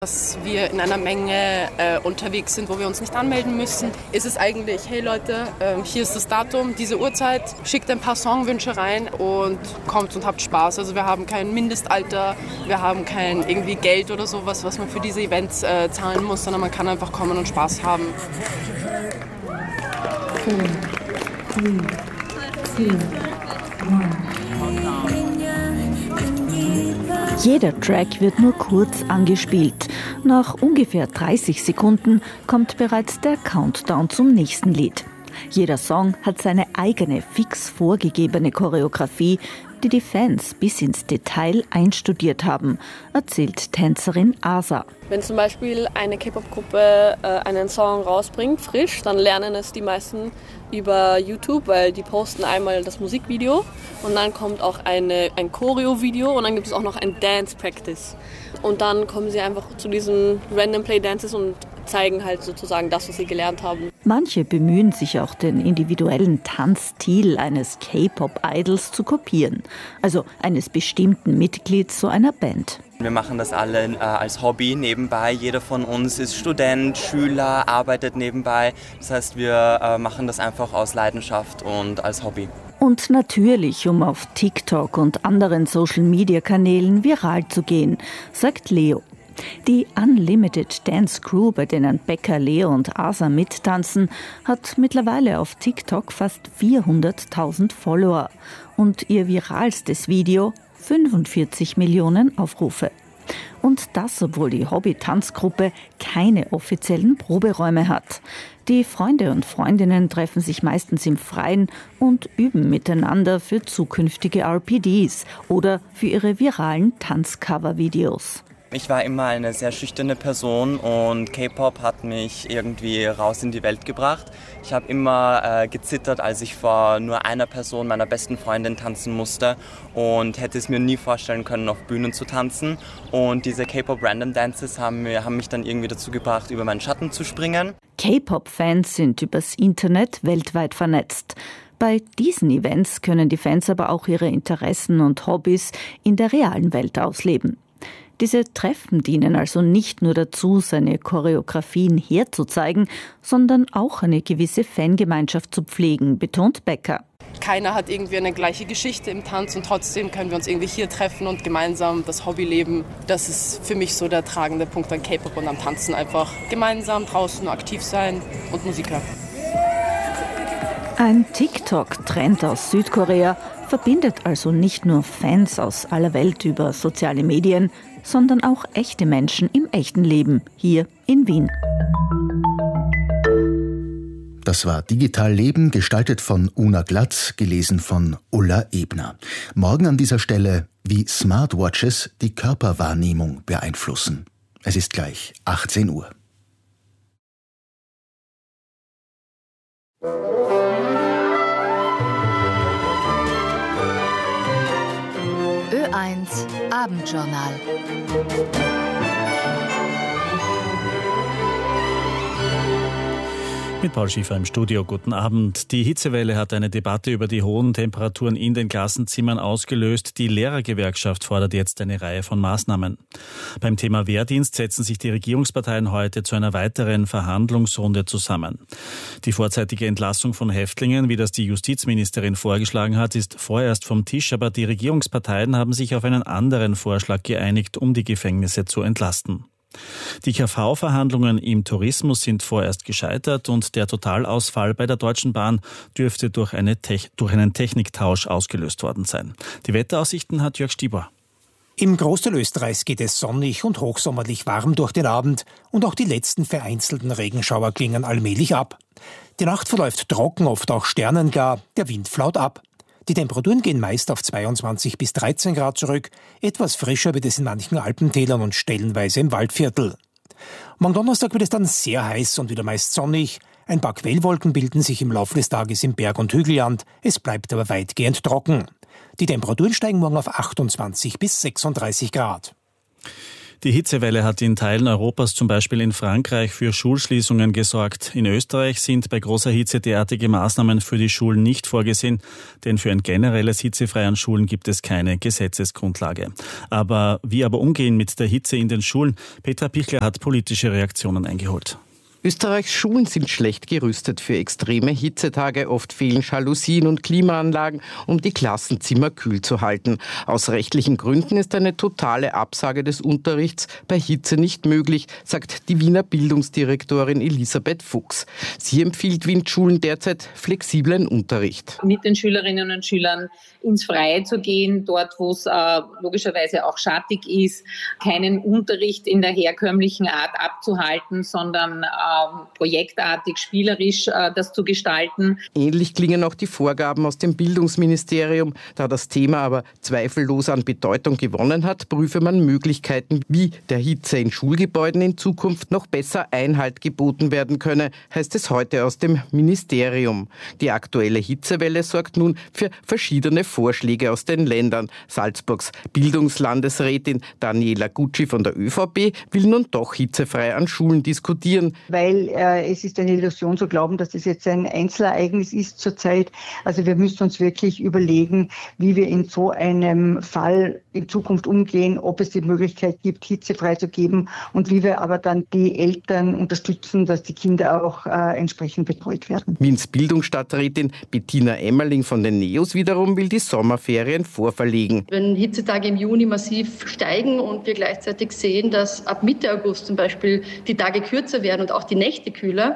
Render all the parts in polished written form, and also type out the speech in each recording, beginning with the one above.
Dass wir in einer Menge unterwegs sind, wo wir uns nicht anmelden müssen, ist es eigentlich, hey Leute, hier ist das Datum, diese Uhrzeit, schickt ein paar Songwünsche rein und kommt und habt Spaß. Also wir haben kein Mindestalter, wir haben kein irgendwie Geld oder sowas, was man für diese Events zahlen muss, sondern man kann einfach kommen und Spaß haben. 4, 3, 2, 1. Jeder Track wird nur kurz angespielt. Nach ungefähr 30 Sekunden kommt bereits der Countdown zum nächsten Lied. Jeder Song hat seine eigene fix vorgegebene Choreografie, die Fans bis ins Detail einstudiert haben, erzählt Tänzerin Asa. Wenn zum Beispiel eine K-Pop-Gruppe einen Song rausbringt, frisch, dann lernen es die meisten über YouTube, weil die posten einmal das Musikvideo und dann kommt auch ein Choreo-Video und dann gibt es auch noch ein Dance-Practice. Und dann kommen sie einfach zu diesen Random Play-Dances und zeigen halt sozusagen das, was sie gelernt haben. Manche bemühen sich auch, den individuellen Tanzstil eines K-Pop-Idols zu kopieren, also eines bestimmten Mitglieds so einer Band. Wir machen das alle als Hobby nebenbei. Jeder von uns ist Student, Schüler, arbeitet nebenbei. Das heißt, wir machen das einfach aus Leidenschaft und als Hobby. Und natürlich, um auf TikTok und anderen Social-Media-Kanälen viral zu gehen, sagt Leo. Die Unlimited Dance Crew, bei denen Becca, Leo und Asa mittanzen, hat mittlerweile auf TikTok fast 400.000 Follower. Und ihr viralstes Video 45 Millionen Aufrufe. Und das, obwohl die Hobby-Tanzgruppe keine offiziellen Proberäume hat. Die Freunde und Freundinnen treffen sich meistens im Freien und üben miteinander für zukünftige RPDs oder für ihre viralen Tanzcover-Videos. Ich war immer eine sehr schüchterne Person und K-Pop hat mich irgendwie raus in die Welt gebracht. Ich habe immer gezittert, als ich vor nur einer Person, meiner besten Freundin, tanzen musste und hätte es mir nie vorstellen können, auf Bühnen zu tanzen. Und diese K-Pop Random Dances haben mich dann irgendwie dazu gebracht, über meinen Schatten zu springen. K-Pop-Fans sind übers Internet weltweit vernetzt. Bei diesen Events können die Fans aber auch ihre Interessen und Hobbys in der realen Welt ausleben. Diese Treffen dienen also nicht nur dazu, seine Choreografien herzuzeigen, sondern auch eine gewisse Fangemeinschaft zu pflegen, betont Becca. Keiner hat irgendwie eine gleiche Geschichte im Tanz und trotzdem können wir uns irgendwie hier treffen und gemeinsam das Hobby leben. Das ist für mich so der tragende Punkt an K-Pop und am Tanzen. Einfach gemeinsam draußen aktiv sein und Musik hören. Ein TikTok-Trend aus Südkorea verbindet also nicht nur Fans aus aller Welt über soziale Medien, sondern auch echte Menschen im echten Leben, hier in Wien. Das war Digital Leben, gestaltet von Una Glatz, gelesen von Ulla Ebner. Morgen an dieser Stelle, wie Smartwatches die Körperwahrnehmung beeinflussen. Es ist gleich 18 Uhr. Ö1 Abendjournal. Mit Paul Schiefer im Studio. Guten Abend. Die Hitzewelle hat eine Debatte über die hohen Temperaturen in den Klassenzimmern ausgelöst. Die Lehrergewerkschaft fordert jetzt eine Reihe von Maßnahmen. Beim Thema Wehrdienst setzen sich die Regierungsparteien heute zu einer weiteren Verhandlungsrunde zusammen. Die vorzeitige Entlassung von Häftlingen, wie das die Justizministerin vorgeschlagen hat, ist vorerst vom Tisch, aber die Regierungsparteien haben sich auf einen anderen Vorschlag geeinigt, um die Gefängnisse zu entlasten. Die KV-Verhandlungen im Tourismus sind vorerst gescheitert und der Totalausfall bei der Deutschen Bahn dürfte durch einen Techniktausch ausgelöst worden sein. Die Wetteraussichten hat Jörg Stieber. Im Großteil Österreichs geht es sonnig und hochsommerlich warm durch den Abend und auch die letzten vereinzelten Regenschauer klingen allmählich ab. Die Nacht verläuft trocken, oft auch sternengar, der Wind flaut ab. Die Temperaturen gehen meist auf 22 bis 13 Grad zurück. Etwas frischer wird es in manchen Alpentälern und stellenweise im Waldviertel. Morgen Donnerstag wird es dann sehr heiß und wieder meist sonnig. Ein paar Quellwolken bilden sich im Laufe des Tages im Berg- und Hügelland. Es bleibt aber weitgehend trocken. Die Temperaturen steigen morgen auf 28 bis 36 Grad. Die Hitzewelle hat in Teilen Europas, zum Beispiel in Frankreich, für Schulschließungen gesorgt. In Österreich sind bei großer Hitze derartige Maßnahmen für die Schulen nicht vorgesehen, denn für ein generelles Hitzefrei an Schulen gibt es keine Gesetzesgrundlage. Wie umgehen mit der Hitze in den Schulen? Petra Pichler hat politische Reaktionen eingeholt. Österreichs Schulen sind schlecht gerüstet für extreme Hitzetage. Oft fehlen Jalousien und Klimaanlagen, um die Klassenzimmer kühl zu halten. Aus rechtlichen Gründen ist eine totale Absage des Unterrichts bei Hitze nicht möglich, sagt die Wiener Bildungsdirektorin Elisabeth Fuchs. Sie empfiehlt Wien-Schulen derzeit flexiblen Unterricht. Mit den Schülerinnen und Schülern ins Freie zu gehen, dort wo es logischerweise auch schattig ist, keinen Unterricht in der herkömmlichen Art abzuhalten, sondern projektartig, spielerisch das zu gestalten. Ähnlich klingen auch die Vorgaben aus dem Bildungsministerium. Da das Thema aber zweifellos an Bedeutung gewonnen hat, prüfe man Möglichkeiten, wie der Hitze in Schulgebäuden in Zukunft noch besser Einhalt geboten werden könne, heißt es heute aus dem Ministerium. Die aktuelle Hitzewelle sorgt nun für verschiedene Vorschläge aus den Ländern. Salzburgs Bildungslandesrätin Daniela Gucci von der ÖVP will nun doch hitzefrei an Schulen diskutieren. Weil es ist eine Illusion zu glauben, dass das jetzt ein Einzelereignis ist zurzeit. Also wir müssen uns wirklich überlegen, wie wir in so einem Fall in Zukunft umgehen, ob es die Möglichkeit gibt, hitzefrei zu geben und wie wir aber dann die Eltern unterstützen, dass die Kinder auch entsprechend betreut werden. Wiens Bildungsstadträtin Bettina Emmerling von den NEOS wiederum will die Sommerferien vorverlegen. Wenn Hitzetage im Juni massiv steigen und wir gleichzeitig sehen, dass ab Mitte August zum Beispiel die Tage kürzer werden und auch die Nächte kühler,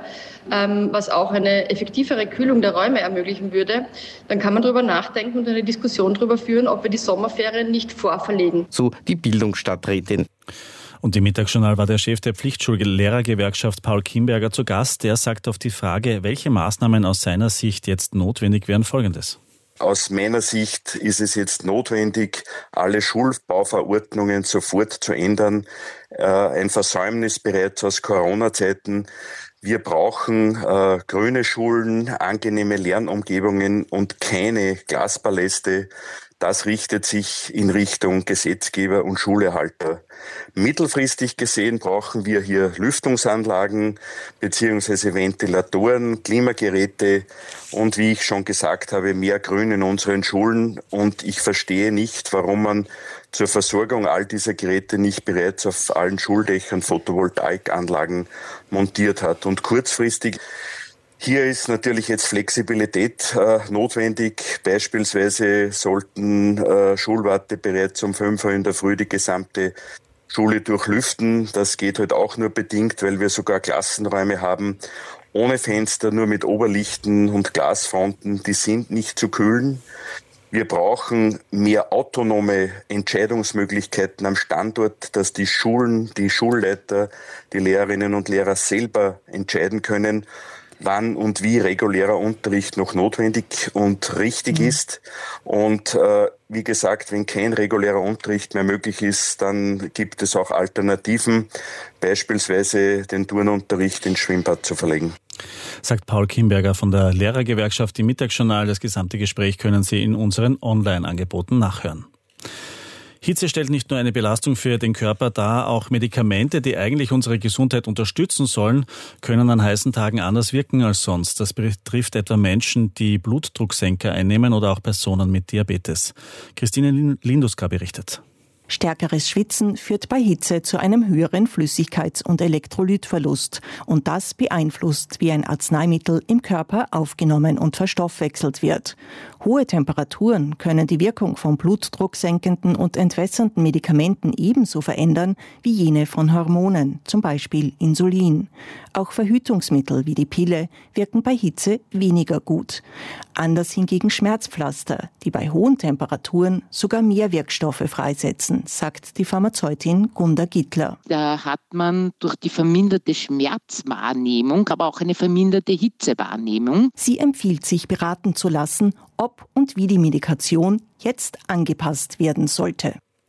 was auch eine effektivere Kühlung der Räume ermöglichen würde, dann kann man darüber nachdenken und eine Diskussion darüber führen, ob wir die Sommerferien nicht vorverlegen. So die Bildungsstadträtin. Und im Mittagsjournal war der Chef der Pflichtschullehrergewerkschaft Paul Kimberger zu Gast. Der sagt auf die Frage, welche Maßnahmen aus seiner Sicht jetzt notwendig wären, Folgendes. Aus meiner Sicht ist es jetzt notwendig, alle Schulbauverordnungen sofort zu ändern. Ein Versäumnis bereits aus Corona-Zeiten. Wir brauchen grüne Schulen, angenehme Lernumgebungen und keine Glaspaläste. Das richtet sich in Richtung Gesetzgeber und Schulerhalter. Mittelfristig gesehen brauchen wir hier Lüftungsanlagen bzw. Ventilatoren, Klimageräte und, wie ich schon gesagt habe, mehr Grün in unseren Schulen. Und ich verstehe nicht, warum man zur Versorgung all dieser Geräte nicht bereits auf allen Schuldächern Photovoltaikanlagen montiert hat. Und kurzfristig hier ist natürlich jetzt Flexibilität notwendig. Beispielsweise sollten Schulwarte bereits um 5 Uhr in der Früh die gesamte Schule durchlüften. Das geht halt auch nur bedingt, weil wir sogar Klassenräume haben ohne Fenster, nur mit Oberlichten und Glasfronten. Die sind nicht zu kühlen. Wir brauchen mehr autonome Entscheidungsmöglichkeiten am Standort, dass die Schulen, die Schulleiter, die Lehrerinnen und Lehrer selber entscheiden können, wann und wie regulärer Unterricht noch notwendig und richtig ist. Und wie gesagt, wenn kein regulärer Unterricht mehr möglich ist, dann gibt es auch Alternativen, beispielsweise den Turnunterricht ins Schwimmbad zu verlegen. Sagt Paul Kimberger von der Lehrergewerkschaft im Mittagsjournal. Das gesamte Gespräch können Sie in unseren Online-Angeboten nachhören. Hitze stellt nicht nur eine Belastung für den Körper dar, auch Medikamente, die eigentlich unsere Gesundheit unterstützen sollen, können an heißen Tagen anders wirken als sonst. Das betrifft etwa Menschen, die Blutdrucksenker einnehmen oder auch Personen mit Diabetes. Christine Linduska berichtet. Stärkeres Schwitzen führt bei Hitze zu einem höheren Flüssigkeits- und Elektrolytverlust. Und das beeinflusst, wie ein Arzneimittel im Körper aufgenommen und verstoffwechselt wird. Hohe Temperaturen können die Wirkung von blutdrucksenkenden und entwässernden Medikamenten ebenso verändern wie jene von Hormonen, zum Beispiel Insulin. Auch Verhütungsmittel wie die Pille wirken bei Hitze weniger gut. Anders hingegen Schmerzpflaster, die bei hohen Temperaturen sogar mehr Wirkstoffe freisetzen, sagt die Pharmazeutin Gunda Gittler. Da hat man durch die verminderte Schmerzwahrnehmung, aber auch eine verminderte Hitzewahrnehmung. Sie empfiehlt sich beraten zu lassen, ob und wie die Medikation jetzt angepasst werden sollte.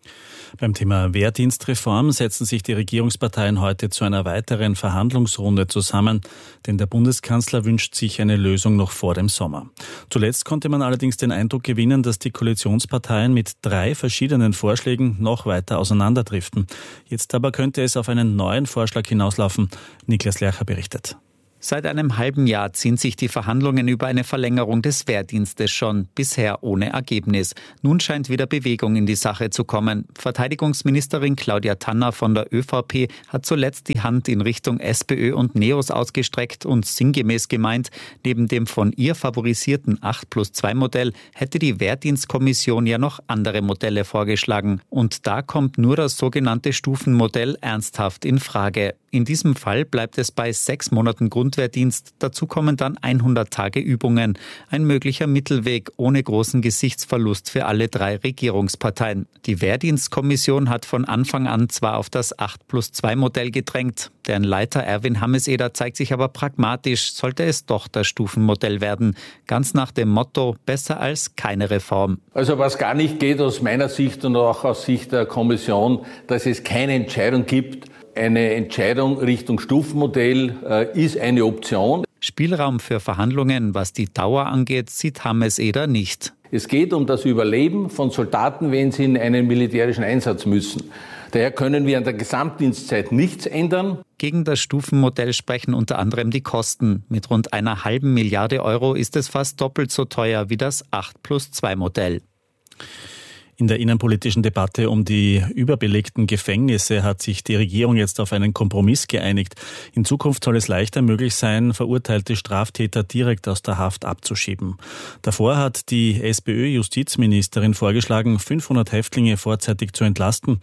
Beim Thema Wehrdienstreform setzen sich die Regierungsparteien heute zu einer weiteren Verhandlungsrunde zusammen, denn der Bundeskanzler wünscht sich eine Lösung noch vor dem Sommer. Zuletzt konnte man allerdings den Eindruck gewinnen, dass die Koalitionsparteien mit 3 verschiedenen Vorschlägen noch weiter auseinanderdriften. Jetzt aber könnte es auf einen neuen Vorschlag hinauslaufen. Niklas Lercher berichtet. Seit einem halben Jahr ziehen sich die Verhandlungen über eine Verlängerung des Wehrdienstes schon, bisher ohne Ergebnis. Nun scheint wieder Bewegung in die Sache zu kommen. Verteidigungsministerin Claudia Tanner von der ÖVP hat zuletzt die Hand in Richtung SPÖ und NEOS ausgestreckt und sinngemäß gemeint, neben dem von ihr favorisierten 8+2-Modell hätte die Wehrdienstkommission ja noch andere Modelle vorgeschlagen. Und da kommt nur das sogenannte Stufenmodell ernsthaft in Frage. In diesem Fall bleibt es bei 6 Monaten Grundwehrdienst. Dazu kommen dann 100 Tage Übungen. Ein möglicher Mittelweg ohne großen Gesichtsverlust für alle 3 Regierungsparteien. Die Wehrdienstkommission hat von Anfang an zwar auf das 8+2-Modell gedrängt. Deren Leiter Erwin Hammes-Eder zeigt sich aber pragmatisch, sollte es doch das Stufenmodell werden. Ganz nach dem Motto, besser als keine Reform. Also was gar nicht geht aus meiner Sicht und auch aus Sicht der Kommission, dass es keine Entscheidung gibt. Eine Entscheidung Richtung Stufenmodell ist eine Option. Spielraum für Verhandlungen, was die Dauer angeht, sieht Hammes-Eder nicht. Es geht um das Überleben von Soldaten, wenn sie in einen militärischen Einsatz müssen. Daher können wir an der Gesamtdienstzeit nichts ändern. Gegen das Stufenmodell sprechen unter anderem die Kosten. Mit rund 1,5 Milliarde Euro ist es fast doppelt so teuer wie das 8+2-Modell. In der innenpolitischen Debatte um die überbelegten Gefängnisse hat sich die Regierung jetzt auf einen Kompromiss geeinigt. In Zukunft soll es leichter möglich sein, verurteilte Straftäter direkt aus der Haft abzuschieben. Davor hat die SPÖ-Justizministerin vorgeschlagen, 500 Häftlinge vorzeitig zu entlassen.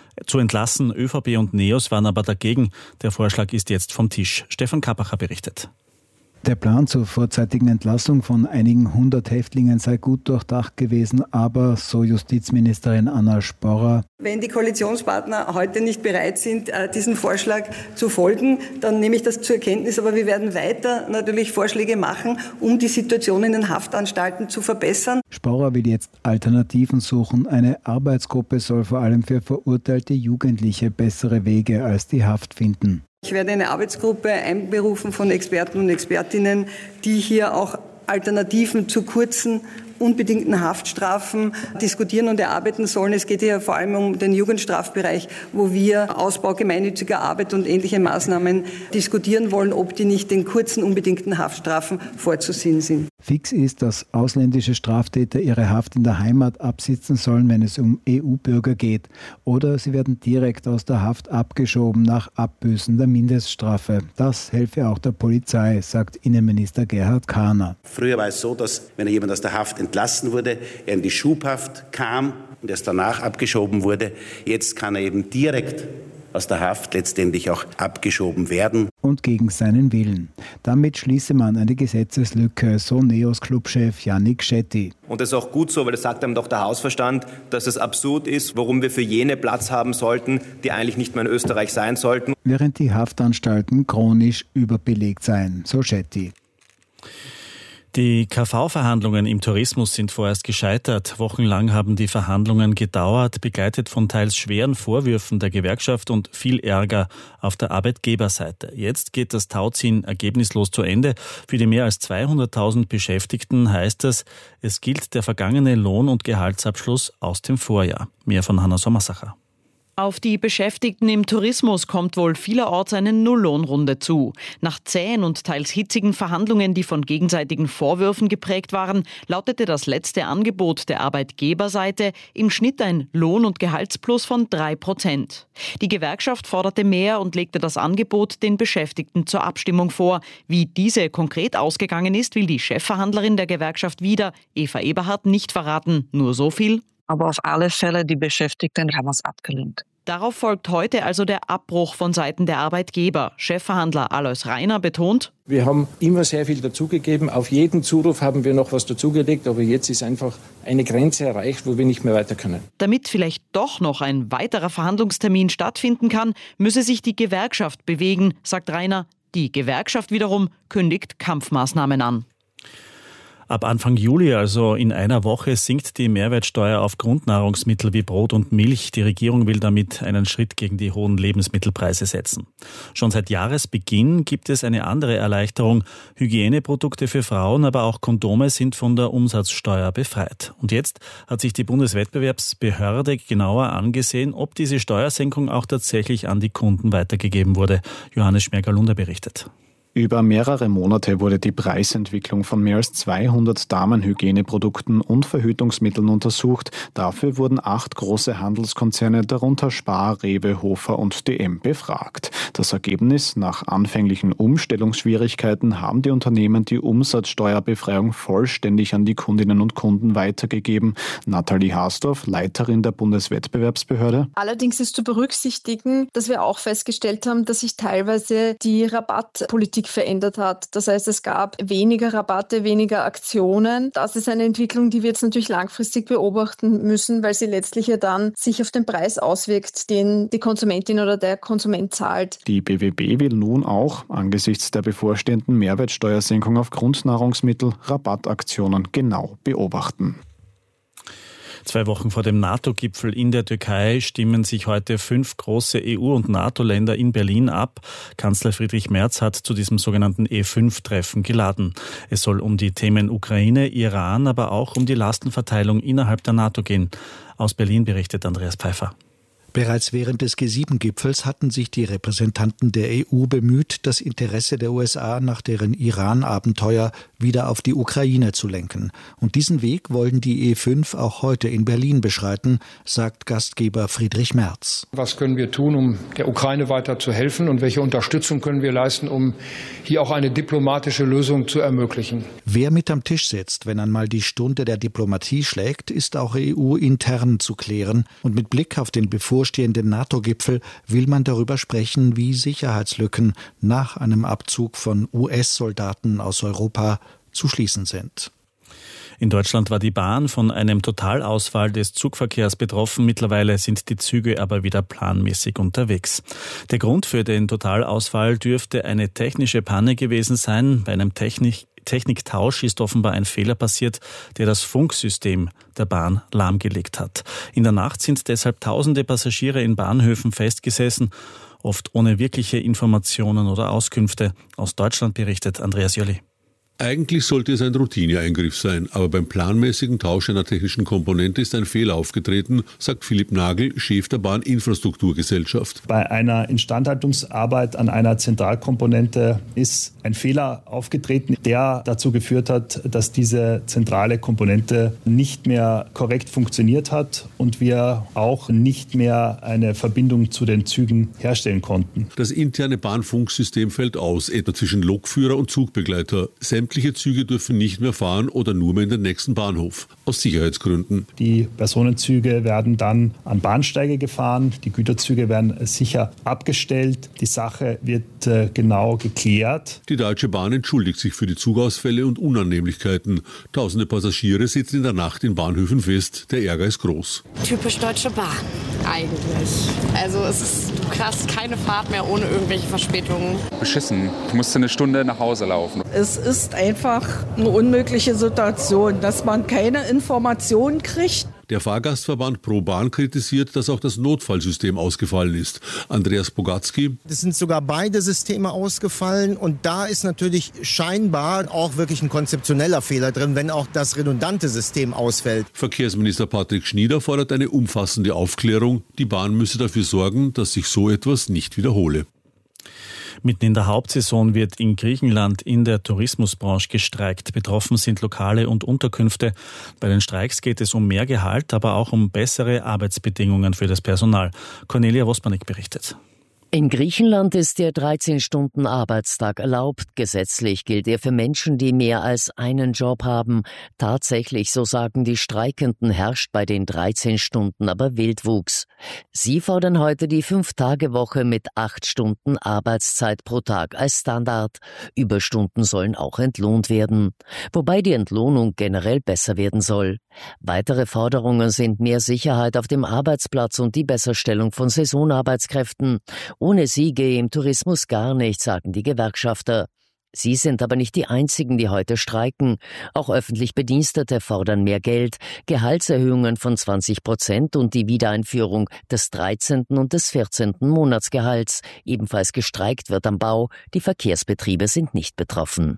ÖVP und NEOS waren aber dagegen. Der Vorschlag ist jetzt vom Tisch. Stefan Kappacher berichtet. Der Plan zur vorzeitigen Entlassung von einigen 100 Häftlingen sei gut durchdacht gewesen, aber, so Justizministerin Anna Sporrer: Wenn die Koalitionspartner heute nicht bereit sind, diesen Vorschlag zu folgen, dann nehme ich das zur Kenntnis. Aber wir werden weiter natürlich Vorschläge machen, um die Situation in den Haftanstalten zu verbessern. Sporrer will jetzt Alternativen suchen. Eine Arbeitsgruppe soll vor allem für verurteilte Jugendliche bessere Wege als die Haft finden. Ich werde eine Arbeitsgruppe einberufen von Experten und Expertinnen, die hier auch Alternativen zu kurzen, unbedingten Haftstrafen diskutieren und erarbeiten sollen. Es geht hier vor allem um den Jugendstrafbereich, wo wir Ausbau gemeinnütziger Arbeit und ähnliche Maßnahmen diskutieren wollen, ob die nicht den kurzen, unbedingten Haftstrafen vorzuziehen sind. Fix ist, dass ausländische Straftäter ihre Haft in der Heimat absitzen sollen, wenn es um EU-Bürger geht. Oder sie werden direkt aus der Haft abgeschoben nach Abbüßen der Mindeststrafe. Das helfe auch der Polizei, sagt Innenminister Gerhard Kahner. Früher war es so, dass wenn jemand aus der Haft entlassen wurde, er in die Schubhaft kam und erst danach abgeschoben wurde. Jetzt kann er eben direkt aus der Haft letztendlich auch abgeschoben werden. Und gegen seinen Willen. Damit schließe man eine Gesetzeslücke, so NEOS-Clubchef Yannick Shetty. Und das ist auch gut so, weil das sagt einem doch der Hausverstand, dass es absurd ist, warum wir für jene Platz haben sollten, die eigentlich nicht mehr in Österreich sein sollten. Während die Haftanstalten chronisch überbelegt seien, so Shetty. Die KV-Verhandlungen im Tourismus sind vorerst gescheitert. Wochenlang haben die Verhandlungen gedauert, begleitet von teils schweren Vorwürfen der Gewerkschaft und viel Ärger auf der Arbeitgeberseite. Jetzt geht das Tauziehen ergebnislos zu Ende. Für die mehr als 200.000 Beschäftigten heißt es, es gilt der vergangene Lohn- und Gehaltsabschluss aus dem Vorjahr. Mehr von Hanna Sommersacher. Auf die Beschäftigten im Tourismus kommt wohl vielerorts eine Nulllohnrunde zu. Nach zähen und teils hitzigen Verhandlungen, die von gegenseitigen Vorwürfen geprägt waren, lautete das letzte Angebot der Arbeitgeberseite im Schnitt ein Lohn- und Gehaltsplus von 3%. Die Gewerkschaft forderte mehr und legte das Angebot den Beschäftigten zur Abstimmung vor. Wie diese konkret ausgegangen ist, will die Chefverhandlerin der Gewerkschaft wieder, Eva Eberhardt, nicht verraten. Nur so viel: Aber auf alle Fälle, die Beschäftigten haben es abgelehnt. Darauf folgt heute also der Abbruch von Seiten der Arbeitgeber. Chefverhandler Alois Rainer betont: Wir haben immer sehr viel dazugegeben. Auf jeden Zuruf haben wir noch was dazugelegt. Aber jetzt ist einfach eine Grenze erreicht, wo wir nicht mehr weiter können. Damit vielleicht doch noch ein weiterer Verhandlungstermin stattfinden kann, müsse sich die Gewerkschaft bewegen, sagt Rainer. Die Gewerkschaft wiederum kündigt Kampfmaßnahmen an. Ab Anfang Juli, also in einer Woche, sinkt die Mehrwertsteuer auf Grundnahrungsmittel wie Brot und Milch. Die Regierung will damit einen Schritt gegen die hohen Lebensmittelpreise setzen. Schon seit Jahresbeginn gibt es eine andere Erleichterung. Hygieneprodukte für Frauen, aber auch Kondome sind von der Umsatzsteuer befreit. Und jetzt hat sich die Bundeswettbewerbsbehörde genauer angesehen, ob diese Steuersenkung auch tatsächlich an die Kunden weitergegeben wurde. Johannes Schmerger-Lunder berichtet. Über mehrere Monate wurde die Preisentwicklung von mehr als 200 Damenhygieneprodukten und Verhütungsmitteln untersucht. Dafür wurden 8 große Handelskonzerne, darunter Spar, Rewe, Hofer und DM, befragt. Das Ergebnis: Nach anfänglichen Umstellungsschwierigkeiten haben die Unternehmen die Umsatzsteuerbefreiung vollständig an die Kundinnen und Kunden weitergegeben. Nathalie Haasdorf, Leiterin der Bundeswettbewerbsbehörde. Allerdings ist zu berücksichtigen, dass wir auch festgestellt haben, dass sich teilweise die Rabattpolitik verändert hat. Das heißt, es gab weniger Rabatte, weniger Aktionen. Das ist eine Entwicklung, die wir jetzt natürlich langfristig beobachten müssen, weil sie letztlich ja dann sich auf den Preis auswirkt, den die Konsumentin oder der Konsument zahlt. Die BWB will nun auch angesichts der bevorstehenden Mehrwertsteuersenkung auf Grundnahrungsmittel Rabattaktionen genau beobachten. 2 Wochen vor dem NATO-Gipfel in der Türkei stimmen sich heute 5 große EU- und NATO-Länder in Berlin ab. Kanzler Friedrich Merz hat zu diesem sogenannten E5-Treffen geladen. Es soll um die Themen Ukraine, Iran, aber auch um die Lastenverteilung innerhalb der NATO gehen. Aus Berlin berichtet Andreas Pfeiffer. Bereits während des G7-Gipfels hatten sich die Repräsentanten der EU bemüht, das Interesse der USA nach deren Iran-Abenteuer wieder auf die Ukraine zu lenken. Und diesen Weg wollen die E5 auch heute in Berlin beschreiten, sagt Gastgeber Friedrich Merz. Was können wir tun, um der Ukraine weiter zu helfen, und welche Unterstützung können wir leisten, um hier auch eine diplomatische Lösung zu ermöglichen? Wer mit am Tisch sitzt, wenn einmal die Stunde der Diplomatie schlägt, ist auch EU-intern zu klären. Und mit Blick auf den bevorstehenden NATO-Gipfel will man darüber sprechen, wie Sicherheitslücken nach einem Abzug von US-Soldaten aus Europa zu schließen sind. In Deutschland war die Bahn von einem Totalausfall des Zugverkehrs betroffen. Mittlerweile sind die Züge aber wieder planmäßig unterwegs. Der Grund für den Totalausfall dürfte eine technische Panne gewesen sein. Bei einem Techniktausch ist offenbar ein Fehler passiert, der das Funksystem der Bahn lahmgelegt hat. In der Nacht sind deshalb tausende Passagiere in Bahnhöfen festgesessen, oft ohne wirkliche Informationen oder Auskünfte. Aus Deutschland berichtet Andreas Jolli. Eigentlich sollte es ein Routineeingriff sein, aber beim planmäßigen Tausch einer technischen Komponente ist ein Fehler aufgetreten, sagt Philipp Nagel, Chef der Bahninfrastrukturgesellschaft. Bei einer Instandhaltungsarbeit an einer Zentralkomponente ist ein Fehler aufgetreten, der dazu geführt hat, dass diese zentrale Komponente nicht mehr korrekt funktioniert hat und wir auch nicht mehr eine Verbindung zu den Zügen herstellen konnten. Das interne Bahnfunksystem fällt aus, etwa zwischen Lokführer und Zugbegleiter. Sämtliche Züge dürfen nicht mehr fahren oder nur mehr in den nächsten Bahnhof, aus Sicherheitsgründen. Die Personenzüge werden dann an Bahnsteige gefahren, die Güterzüge werden sicher abgestellt, die Sache wird genau geklärt. Die Deutsche Bahn entschuldigt sich für die Zugausfälle und Unannehmlichkeiten. Tausende Passagiere sitzen in der Nacht in Bahnhöfen fest, der Ärger ist groß. Typisch Deutsche Bahn, eigentlich. Also es ist krass, keine Fahrt mehr ohne irgendwelche Verspätungen. Beschissen, ich musste eine Stunde nach Hause laufen. Es ist einfach eine unmögliche Situation, dass man keine Informationen kriegt. Der Fahrgastverband Pro Bahn kritisiert, dass auch das Notfallsystem ausgefallen ist. Andreas Bogatzky. Es sind sogar beide Systeme ausgefallen und da ist natürlich scheinbar auch wirklich ein konzeptioneller Fehler drin, wenn auch das redundante System ausfällt. Verkehrsminister Patrick Schnieder fordert eine umfassende Aufklärung. Die Bahn müsse dafür sorgen, dass sich so etwas nicht wiederhole. Mitten in der Hauptsaison wird in Griechenland in der Tourismusbranche gestreikt. Betroffen sind Lokale und Unterkünfte. Bei den Streiks geht es um mehr Gehalt, aber auch um bessere Arbeitsbedingungen für das Personal. Cornelia Wospanik berichtet. In Griechenland ist der 13-Stunden-Arbeitstag erlaubt. Gesetzlich gilt er für Menschen, die mehr als einen Job haben. Tatsächlich, so sagen die Streikenden, herrscht bei den 13 Stunden aber Wildwuchs. Sie fordern heute die 5-Tage-Woche mit 8 Stunden Arbeitszeit pro Tag als Standard. Überstunden sollen auch entlohnt werden. Wobei die Entlohnung generell besser werden soll. Weitere Forderungen sind mehr Sicherheit auf dem Arbeitsplatz und die Besserstellung von Saisonarbeitskräften. Ohne sie gehe im Tourismus gar nichts, sagen die Gewerkschafter. Sie sind aber nicht die einzigen, die heute streiken. Auch öffentlich Bedienstete fordern mehr Geld, Gehaltserhöhungen von 20% und die Wiedereinführung des 13. und des 14. Monatsgehalts. Ebenfalls gestreikt wird am Bau. Die Verkehrsbetriebe sind nicht betroffen.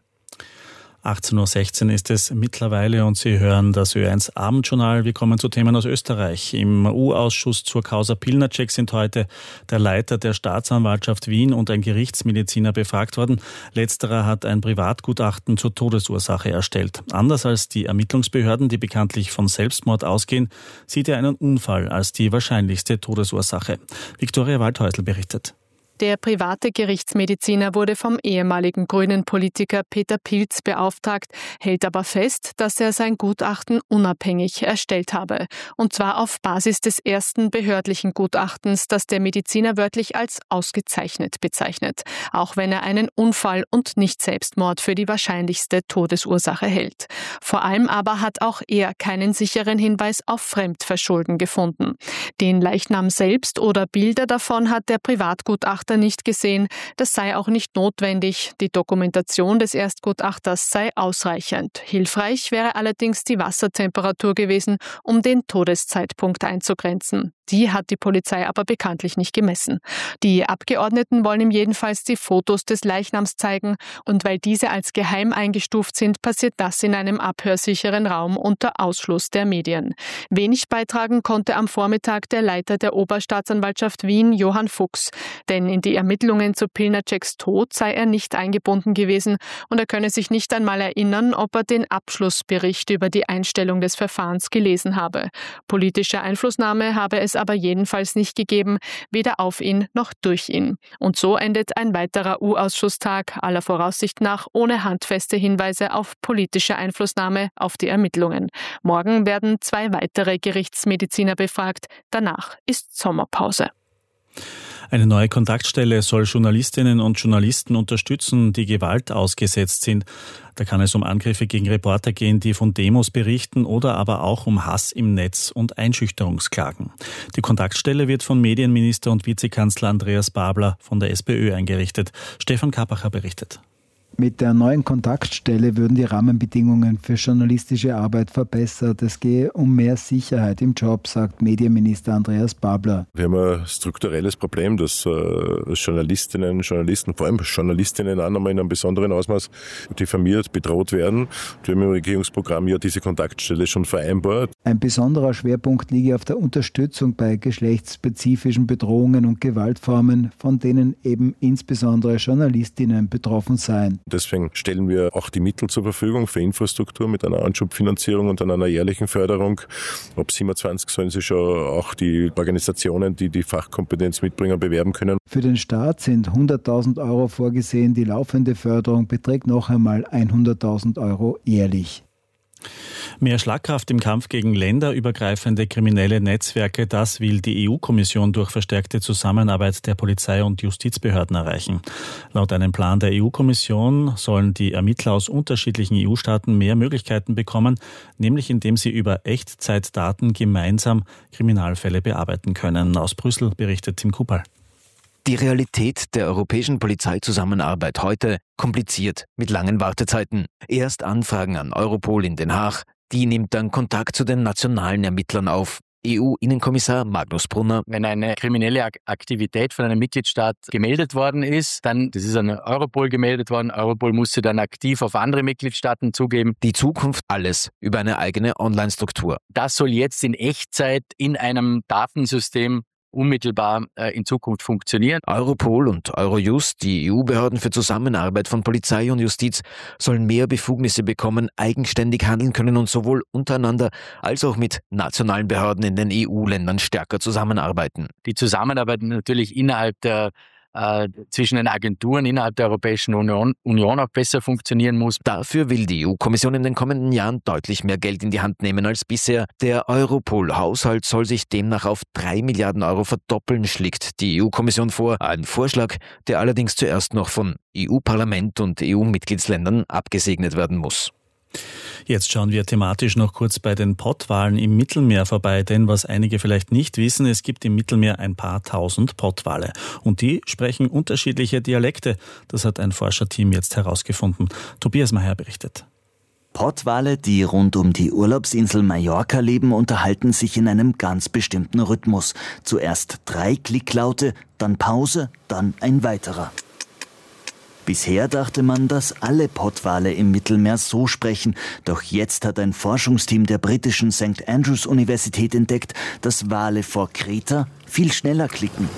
18.16 Uhr ist es mittlerweile und Sie hören das Ö1 Abendjournal. Wir kommen zu Themen aus Österreich. Im U-Ausschuss zur Causa Pilnacek sind heute der Leiter der Staatsanwaltschaft Wien und ein Gerichtsmediziner befragt worden. Letzterer hat ein Privatgutachten zur Todesursache erstellt. Anders als die Ermittlungsbehörden, die bekanntlich von Selbstmord ausgehen, sieht er einen Unfall als die wahrscheinlichste Todesursache. Viktoria Waldhäusl berichtet. Der private Gerichtsmediziner wurde vom ehemaligen grünen Politiker Peter Pilz beauftragt, hält aber fest, dass er sein Gutachten unabhängig erstellt habe. Und zwar auf Basis des ersten behördlichen Gutachtens, das der Mediziner wörtlich als ausgezeichnet bezeichnet, auch wenn er einen Unfall und nicht Selbstmord für die wahrscheinlichste Todesursache hält. Vor allem aber hat auch er keinen sicheren Hinweis auf Fremdverschulden gefunden. Den Leichnam selbst oder Bilder davon hat der Privatgutachter nicht gesehen. Das sei auch nicht notwendig. Die Dokumentation des Erstgutachters sei ausreichend. Hilfreich wäre allerdings die Wassertemperatur gewesen, um den Todeszeitpunkt einzugrenzen. Die hat die Polizei aber bekanntlich nicht gemessen. Die Abgeordneten wollen ihm jedenfalls die Fotos des Leichnams zeigen und weil diese als geheim eingestuft sind, passiert das in einem abhörsicheren Raum unter Ausschluss der Medien. Wenig beitragen konnte am Vormittag der Leiter der Oberstaatsanwaltschaft Wien, Johann Fuchs, denn in die Ermittlungen zu Pilnaceks Tod sei er nicht eingebunden gewesen und er könne sich nicht einmal erinnern, ob er den Abschlussbericht über die Einstellung des Verfahrens gelesen habe. Politische Einflussnahme habe es aber jedenfalls nicht gegeben, weder auf ihn noch durch ihn. Und so endet ein weiterer U-Ausschusstag, aller Voraussicht nach ohne handfeste Hinweise auf politische Einflussnahme auf die Ermittlungen. Morgen werden 2 weitere Gerichtsmediziner befragt, danach ist Sommerpause. Eine neue Kontaktstelle soll Journalistinnen und Journalisten unterstützen, die Gewalt ausgesetzt sind. Da kann es um Angriffe gegen Reporter gehen, die von Demos berichten oder aber auch um Hass im Netz und Einschüchterungsklagen. Die Kontaktstelle wird von Medienminister und Vizekanzler Andreas Babler von der SPÖ eingerichtet. Stefan Kapacher berichtet. Mit der neuen Kontaktstelle würden die Rahmenbedingungen für journalistische Arbeit verbessert. Es gehe um mehr Sicherheit im Job, sagt Medienminister Andreas Babler. Wir haben ein strukturelles Problem, dass Journalistinnen und Journalisten, vor allem Journalistinnen auch nochmal in einem besonderen Ausmaß diffamiert, bedroht werden. Wir haben im Regierungsprogramm ja diese Kontaktstelle schon vereinbart. Ein besonderer Schwerpunkt liege auf der Unterstützung bei geschlechtsspezifischen Bedrohungen und Gewaltformen, von denen eben insbesondere Journalistinnen betroffen seien. Deswegen stellen wir auch die Mittel zur Verfügung für Infrastruktur mit einer Anschubfinanzierung und einer jährlichen Förderung. Ab 27 sollen sich schon auch die Organisationen, die die Fachkompetenz mitbringen, bewerben können. Für den Staat sind 100.000 Euro vorgesehen. Die laufende Förderung beträgt noch einmal 100.000 Euro jährlich. Mehr Schlagkraft im Kampf gegen länderübergreifende kriminelle Netzwerke, das will die EU-Kommission durch verstärkte Zusammenarbeit der Polizei und Justizbehörden erreichen. Laut einem Plan der EU-Kommission sollen die Ermittler aus unterschiedlichen EU-Staaten mehr Möglichkeiten bekommen, nämlich indem sie über Echtzeitdaten gemeinsam Kriminalfälle bearbeiten können. Aus Brüssel berichtet Tim Kupal. Die Realität der europäischen Polizeizusammenarbeit heute kompliziert mit langen Wartezeiten. Erst Anfragen an Europol in Den Haag, die nimmt dann Kontakt zu den nationalen Ermittlern auf. EU-Innenkommissar Magnus Brunner. Wenn eine kriminelle Aktivität von einem Mitgliedstaat gemeldet worden ist, dann, das ist an Europol gemeldet worden, Europol muss sie dann aktiv auf andere Mitgliedstaaten zugeben. Die Zukunft alles über eine eigene Online-Struktur. Das soll jetzt in Echtzeit in einem Datensystem unmittelbar in Zukunft funktionieren. Europol und Eurojust, die EU-Behörden für Zusammenarbeit von Polizei und Justiz, sollen mehr Befugnisse bekommen, eigenständig handeln können und sowohl untereinander als auch mit nationalen Behörden in den EU-Ländern stärker zusammenarbeiten. Die Zusammenarbeit natürlich innerhalb der zwischen den Agenturen innerhalb der Europäischen Union auch besser funktionieren muss. Dafür will die EU-Kommission in den kommenden Jahren deutlich mehr Geld in die Hand nehmen als bisher. Der Europol-Haushalt soll sich demnach auf 3 Milliarden Euro verdoppeln, schlägt die EU-Kommission vor. Ein Vorschlag, der allerdings zuerst noch von EU-Parlament und EU-Mitgliedsländern abgesegnet werden muss. Jetzt schauen wir thematisch noch kurz bei den Pottwalen im Mittelmeer vorbei, denn was einige vielleicht nicht wissen, es gibt im Mittelmeer ein paar tausend Pottwale und die sprechen unterschiedliche Dialekte. Das hat ein Forscherteam jetzt herausgefunden. Tobias Meyer berichtet. Pottwale, die rund um die Urlaubsinsel Mallorca leben, unterhalten sich in einem ganz bestimmten Rhythmus. Zuerst 3 Klicklaute, dann Pause, dann ein weiterer. Bisher dachte man, dass alle Pottwale im Mittelmeer so sprechen. Doch jetzt hat ein Forschungsteam der britischen St. Andrews Universität entdeckt, dass Wale vor Kreta viel schneller klicken.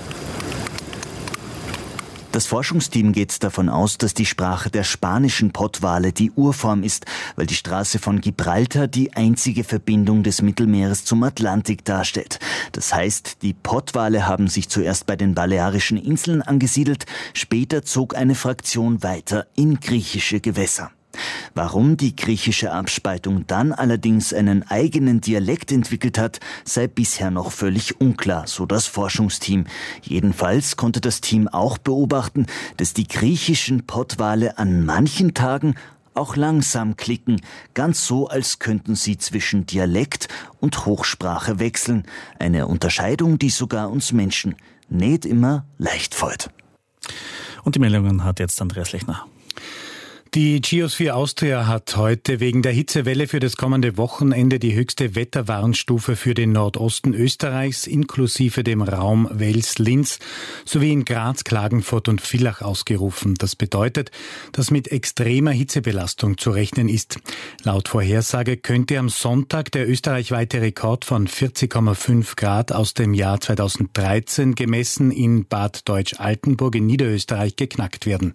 Das Forschungsteam geht davon aus, dass die Sprache der spanischen Pottwale die Urform ist, weil die Straße von Gibraltar die einzige Verbindung des Mittelmeeres zum Atlantik darstellt. Das heißt, die Pottwale haben sich zuerst bei den Balearischen Inseln angesiedelt, später zog eine Fraktion weiter in griechische Gewässer. Warum die griechische Abspaltung dann allerdings einen eigenen Dialekt entwickelt hat, sei bisher noch völlig unklar, so das Forschungsteam. Jedenfalls konnte das Team auch beobachten, dass die griechischen Pottwale an manchen Tagen auch langsam klicken, ganz so, als könnten sie zwischen Dialekt und Hochsprache wechseln. Eine Unterscheidung, die sogar uns Menschen nicht immer leicht fällt. Und die Meldungen hat jetzt Andreas Lechner. Die Geosphere Austria hat heute wegen der Hitzewelle für das kommende Wochenende die höchste Wetterwarnstufe für den Nordosten Österreichs inklusive dem Raum Wels-Linz sowie in Graz, Klagenfurt und Villach ausgerufen. Das bedeutet, dass mit extremer Hitzebelastung zu rechnen ist. Laut Vorhersage könnte am Sonntag der österreichweite Rekord von 40,5 Grad aus dem Jahr 2013 gemessen in Bad Deutsch-Altenburg in Niederösterreich geknackt werden.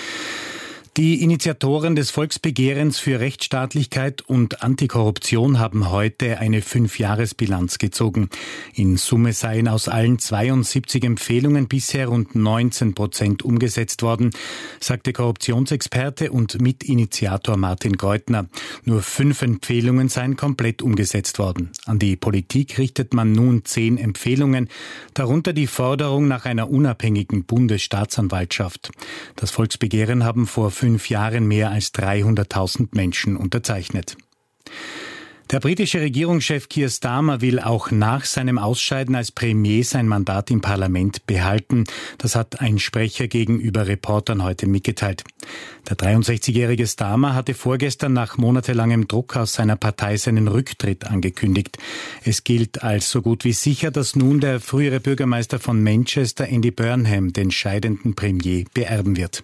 Die Initiatoren des Volksbegehrens für Rechtsstaatlichkeit und Antikorruption haben heute eine 5-Jahres-Bilanz gezogen. In Summe seien aus allen 72 Empfehlungen bisher rund 19% umgesetzt worden, sagte Korruptionsexperte und Mitinitiator Martin Greutner. Nur 5 Empfehlungen seien komplett umgesetzt worden. An die Politik richtet man nun 10 Empfehlungen, darunter die Forderung nach einer unabhängigen Bundesstaatsanwaltschaft. Das Volksbegehren haben vor 5 Jahren mehr als 300.000 Menschen unterzeichnet. Der britische Regierungschef Keir Starmer will auch nach seinem Ausscheiden als Premier sein Mandat im Parlament behalten. Das hat ein Sprecher gegenüber Reportern heute mitgeteilt. Der 63-jährige Starmer hatte vorgestern nach monatelangem Druck aus seiner Partei seinen Rücktritt angekündigt. Es gilt als so gut wie sicher, dass nun der frühere Bürgermeister von Manchester, Andy Burnham, den scheidenden Premier beerben wird.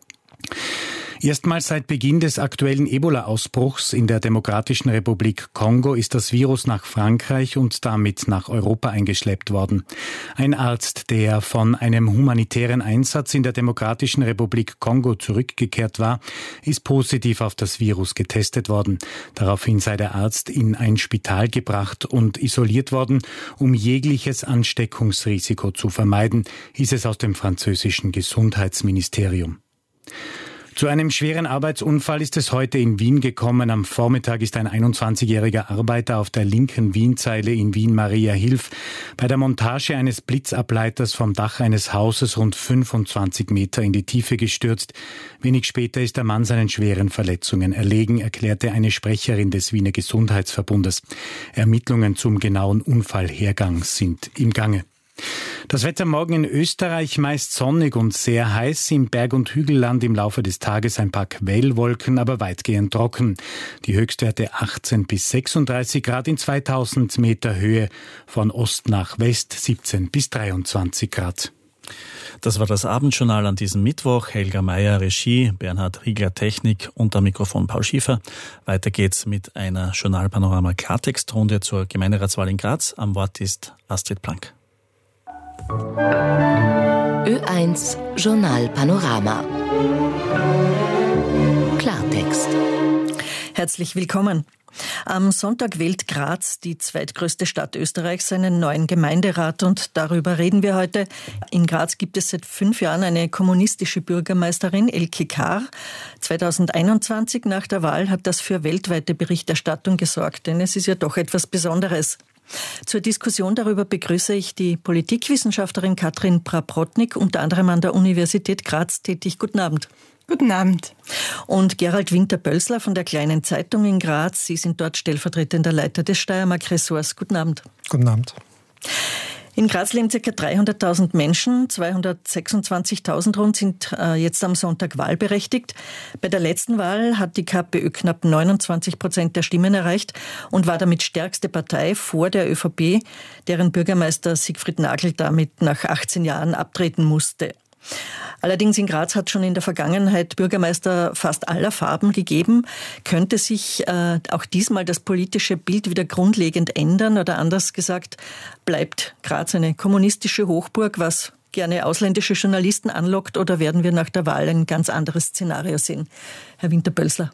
Erstmals seit Beginn des aktuellen Ebola-Ausbruchs in der Demokratischen Republik Kongo ist das Virus nach Frankreich und damit nach Europa eingeschleppt worden. Ein Arzt, der von einem humanitären Einsatz in der Demokratischen Republik Kongo zurückgekehrt war, ist positiv auf das Virus getestet worden. Daraufhin sei der Arzt in ein Spital gebracht und isoliert worden, um jegliches Ansteckungsrisiko zu vermeiden, hieß es aus dem französischen Gesundheitsministerium. Zu einem schweren Arbeitsunfall ist es heute in Wien gekommen. Am Vormittag ist ein 21-jähriger Arbeiter auf der linken Wienzeile in Wien-Mariahilf bei der Montage eines Blitzableiters vom Dach eines Hauses rund 25 Meter in die Tiefe gestürzt. Wenig später ist der Mann seinen schweren Verletzungen erlegen, erklärte eine Sprecherin des Wiener Gesundheitsverbundes. Ermittlungen zum genauen Unfallhergang sind im Gange. Das Wetter morgen in Österreich meist sonnig und sehr heiß, im Berg- und Hügelland im Laufe des Tages ein paar Quellwolken, aber weitgehend trocken. Die Höchstwerte 18 bis 36 Grad in 2000 Meter Höhe, von Ost nach West 17 bis 23 Grad. Das war das Abendjournal an diesem Mittwoch. Helga Meyer, Regie, Bernhard Riegler, Technik und am Mikrofon Paul Schiefer. Weiter geht's mit einer Journalpanorama-Klartextrunde zur Gemeinderatswahl in Graz. Am Wort ist Astrid Plank. Ö1 Journalpanorama. Klartext. Herzlich willkommen. Am Sonntag wählt Graz, die zweitgrößte Stadt Österreichs, einen neuen Gemeinderat und darüber reden wir heute. In Graz gibt es seit 5 Jahren eine kommunistische Bürgermeisterin, Elke Kahr. 2021 nach der Wahl hat das für weltweite Berichterstattung gesorgt, denn es ist ja doch etwas Besonderes. Zur Diskussion darüber begrüße ich die Politikwissenschaftlerin Katrin Praprotnik, unter anderem an der Universität Graz tätig. Guten Abend. Guten Abend. Und Gerald Winter-Bölsler von der Kleinen Zeitung in Graz. Sie sind dort stellvertretender Leiter des Steiermark-Ressorts. Guten Abend. Guten Abend. In Graz leben ca. 300.000 Menschen, 226.000 rund sind jetzt am Sonntag wahlberechtigt. Bei der letzten Wahl hat die KPÖ knapp 29% der Stimmen erreicht und war damit stärkste Partei vor der ÖVP, deren Bürgermeister Siegfried Nagl damit nach 18 Jahren abtreten musste. Allerdings in Graz hat schon in der Vergangenheit Bürgermeister fast aller Farben gegeben. Könnte sich auch diesmal das politische Bild wieder grundlegend ändern? Oder anders gesagt, bleibt Graz eine kommunistische Hochburg, was gerne ausländische Journalisten anlockt? Oder werden wir nach der Wahl ein ganz anderes Szenario sehen? Herr Winter-Bölsler.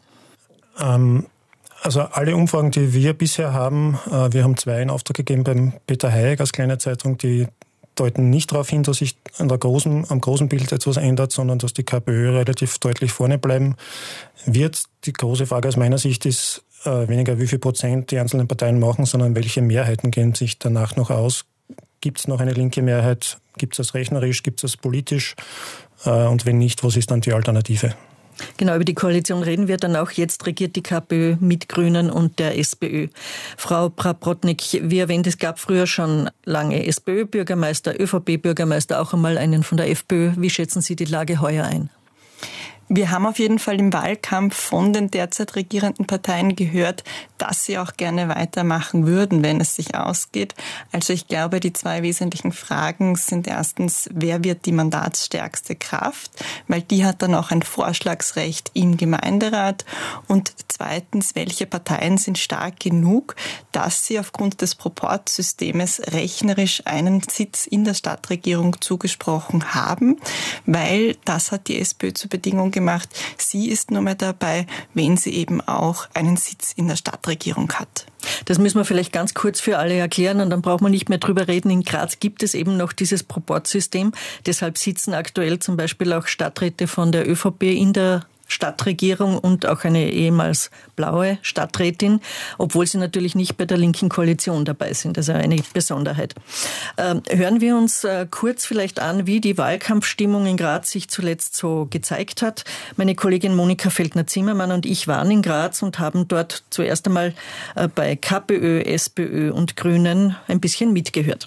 Also alle Umfragen, die wir bisher haben, wir haben 2 in Auftrag gegeben beim Peter Hayek als Kleine Zeitung, die deuten nicht darauf hin, dass sich am großen Bild etwas ändert, sondern dass die KPÖ relativ deutlich vorne bleiben wird. Die große Frage aus meiner Sicht ist weniger, wie viel Prozent die einzelnen Parteien machen, sondern welche Mehrheiten gehen sich danach noch aus. Gibt es noch eine linke Mehrheit? Gibt es das rechnerisch? Gibt es das politisch? Und wenn nicht, was ist dann die Alternative? Genau, über die Koalition reden wir dann auch. Jetzt regiert die KPÖ mit Grünen und der SPÖ. Frau Praprodnik, wie erwähnt, es gab früher schon lange SPÖ-Bürgermeister, ÖVP-Bürgermeister, auch einmal einen von der FPÖ. Wie schätzen Sie die Lage heuer ein? Wir haben auf jeden Fall im Wahlkampf von den derzeit regierenden Parteien gehört, dass sie auch gerne weitermachen würden, wenn es sich ausgeht. Also ich glaube, die 2 wesentlichen Fragen sind erstens, wer wird die mandatsstärkste Kraft? Weil die hat dann auch ein Vorschlagsrecht im Gemeinderat. Und zweitens, welche Parteien sind stark genug, dass sie aufgrund des Proportsystems rechnerisch einen Sitz in der Stadtregierung zugesprochen haben? Weil das hat die SPÖ zur Bedingung gemacht. Sie ist nur mehr dabei, wenn sie eben auch einen Sitz in der Stadtregierung hat. Das müssen wir vielleicht ganz kurz für alle erklären und dann braucht man nicht mehr drüber reden. In Graz gibt es eben noch dieses Proportsystem. Deshalb sitzen aktuell zum Beispiel auch Stadträte von der ÖVP in der Stadtregierung und auch eine ehemals blaue Stadträtin, obwohl sie natürlich nicht bei der linken Koalition dabei sind. Also eine Besonderheit. Hören wir uns kurz vielleicht an, wie die Wahlkampfstimmung in Graz sich zuletzt so gezeigt hat. Meine Kollegin Monika Feldner-Zimmermann und ich waren in Graz und haben dort zuerst einmal bei KPÖ, SPÖ und Grünen ein bisschen mitgehört.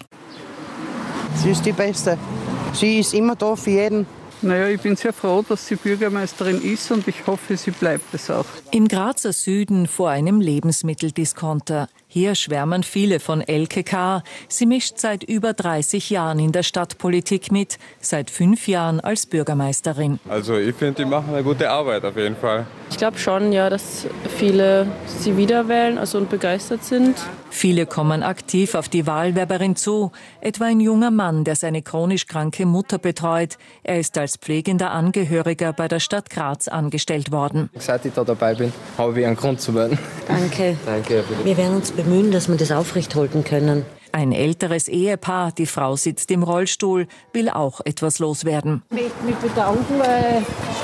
Sie ist die Beste. Sie ist immer da für jeden. Naja, ich bin sehr froh, dass sie Bürgermeisterin ist und ich hoffe, sie bleibt es auch. Im Grazer Süden vor einem Lebensmitteldiscounter. Hier schwärmen viele von Elke K. Sie mischt seit über 30 Jahren in der Stadtpolitik mit, seit 5 Jahren als Bürgermeisterin. Also ich finde, die machen eine gute Arbeit auf jeden Fall. Ich glaube schon, ja, dass viele sie wiederwählen und begeistert sind. Viele kommen aktiv auf die Wahlwerberin zu. Etwa ein junger Mann, der seine chronisch kranke Mutter betreut. Er ist als pflegender Angehöriger bei der Stadt Graz angestellt worden. Seit ich da dabei bin, habe ich einen Grund zu werden. Danke. Danke. Wir werden uns bemühen, dass wir das aufrechthalten können. Ein älteres Ehepaar, die Frau sitzt im Rollstuhl, will auch etwas loswerden. Ich möchte mich bedanken, weil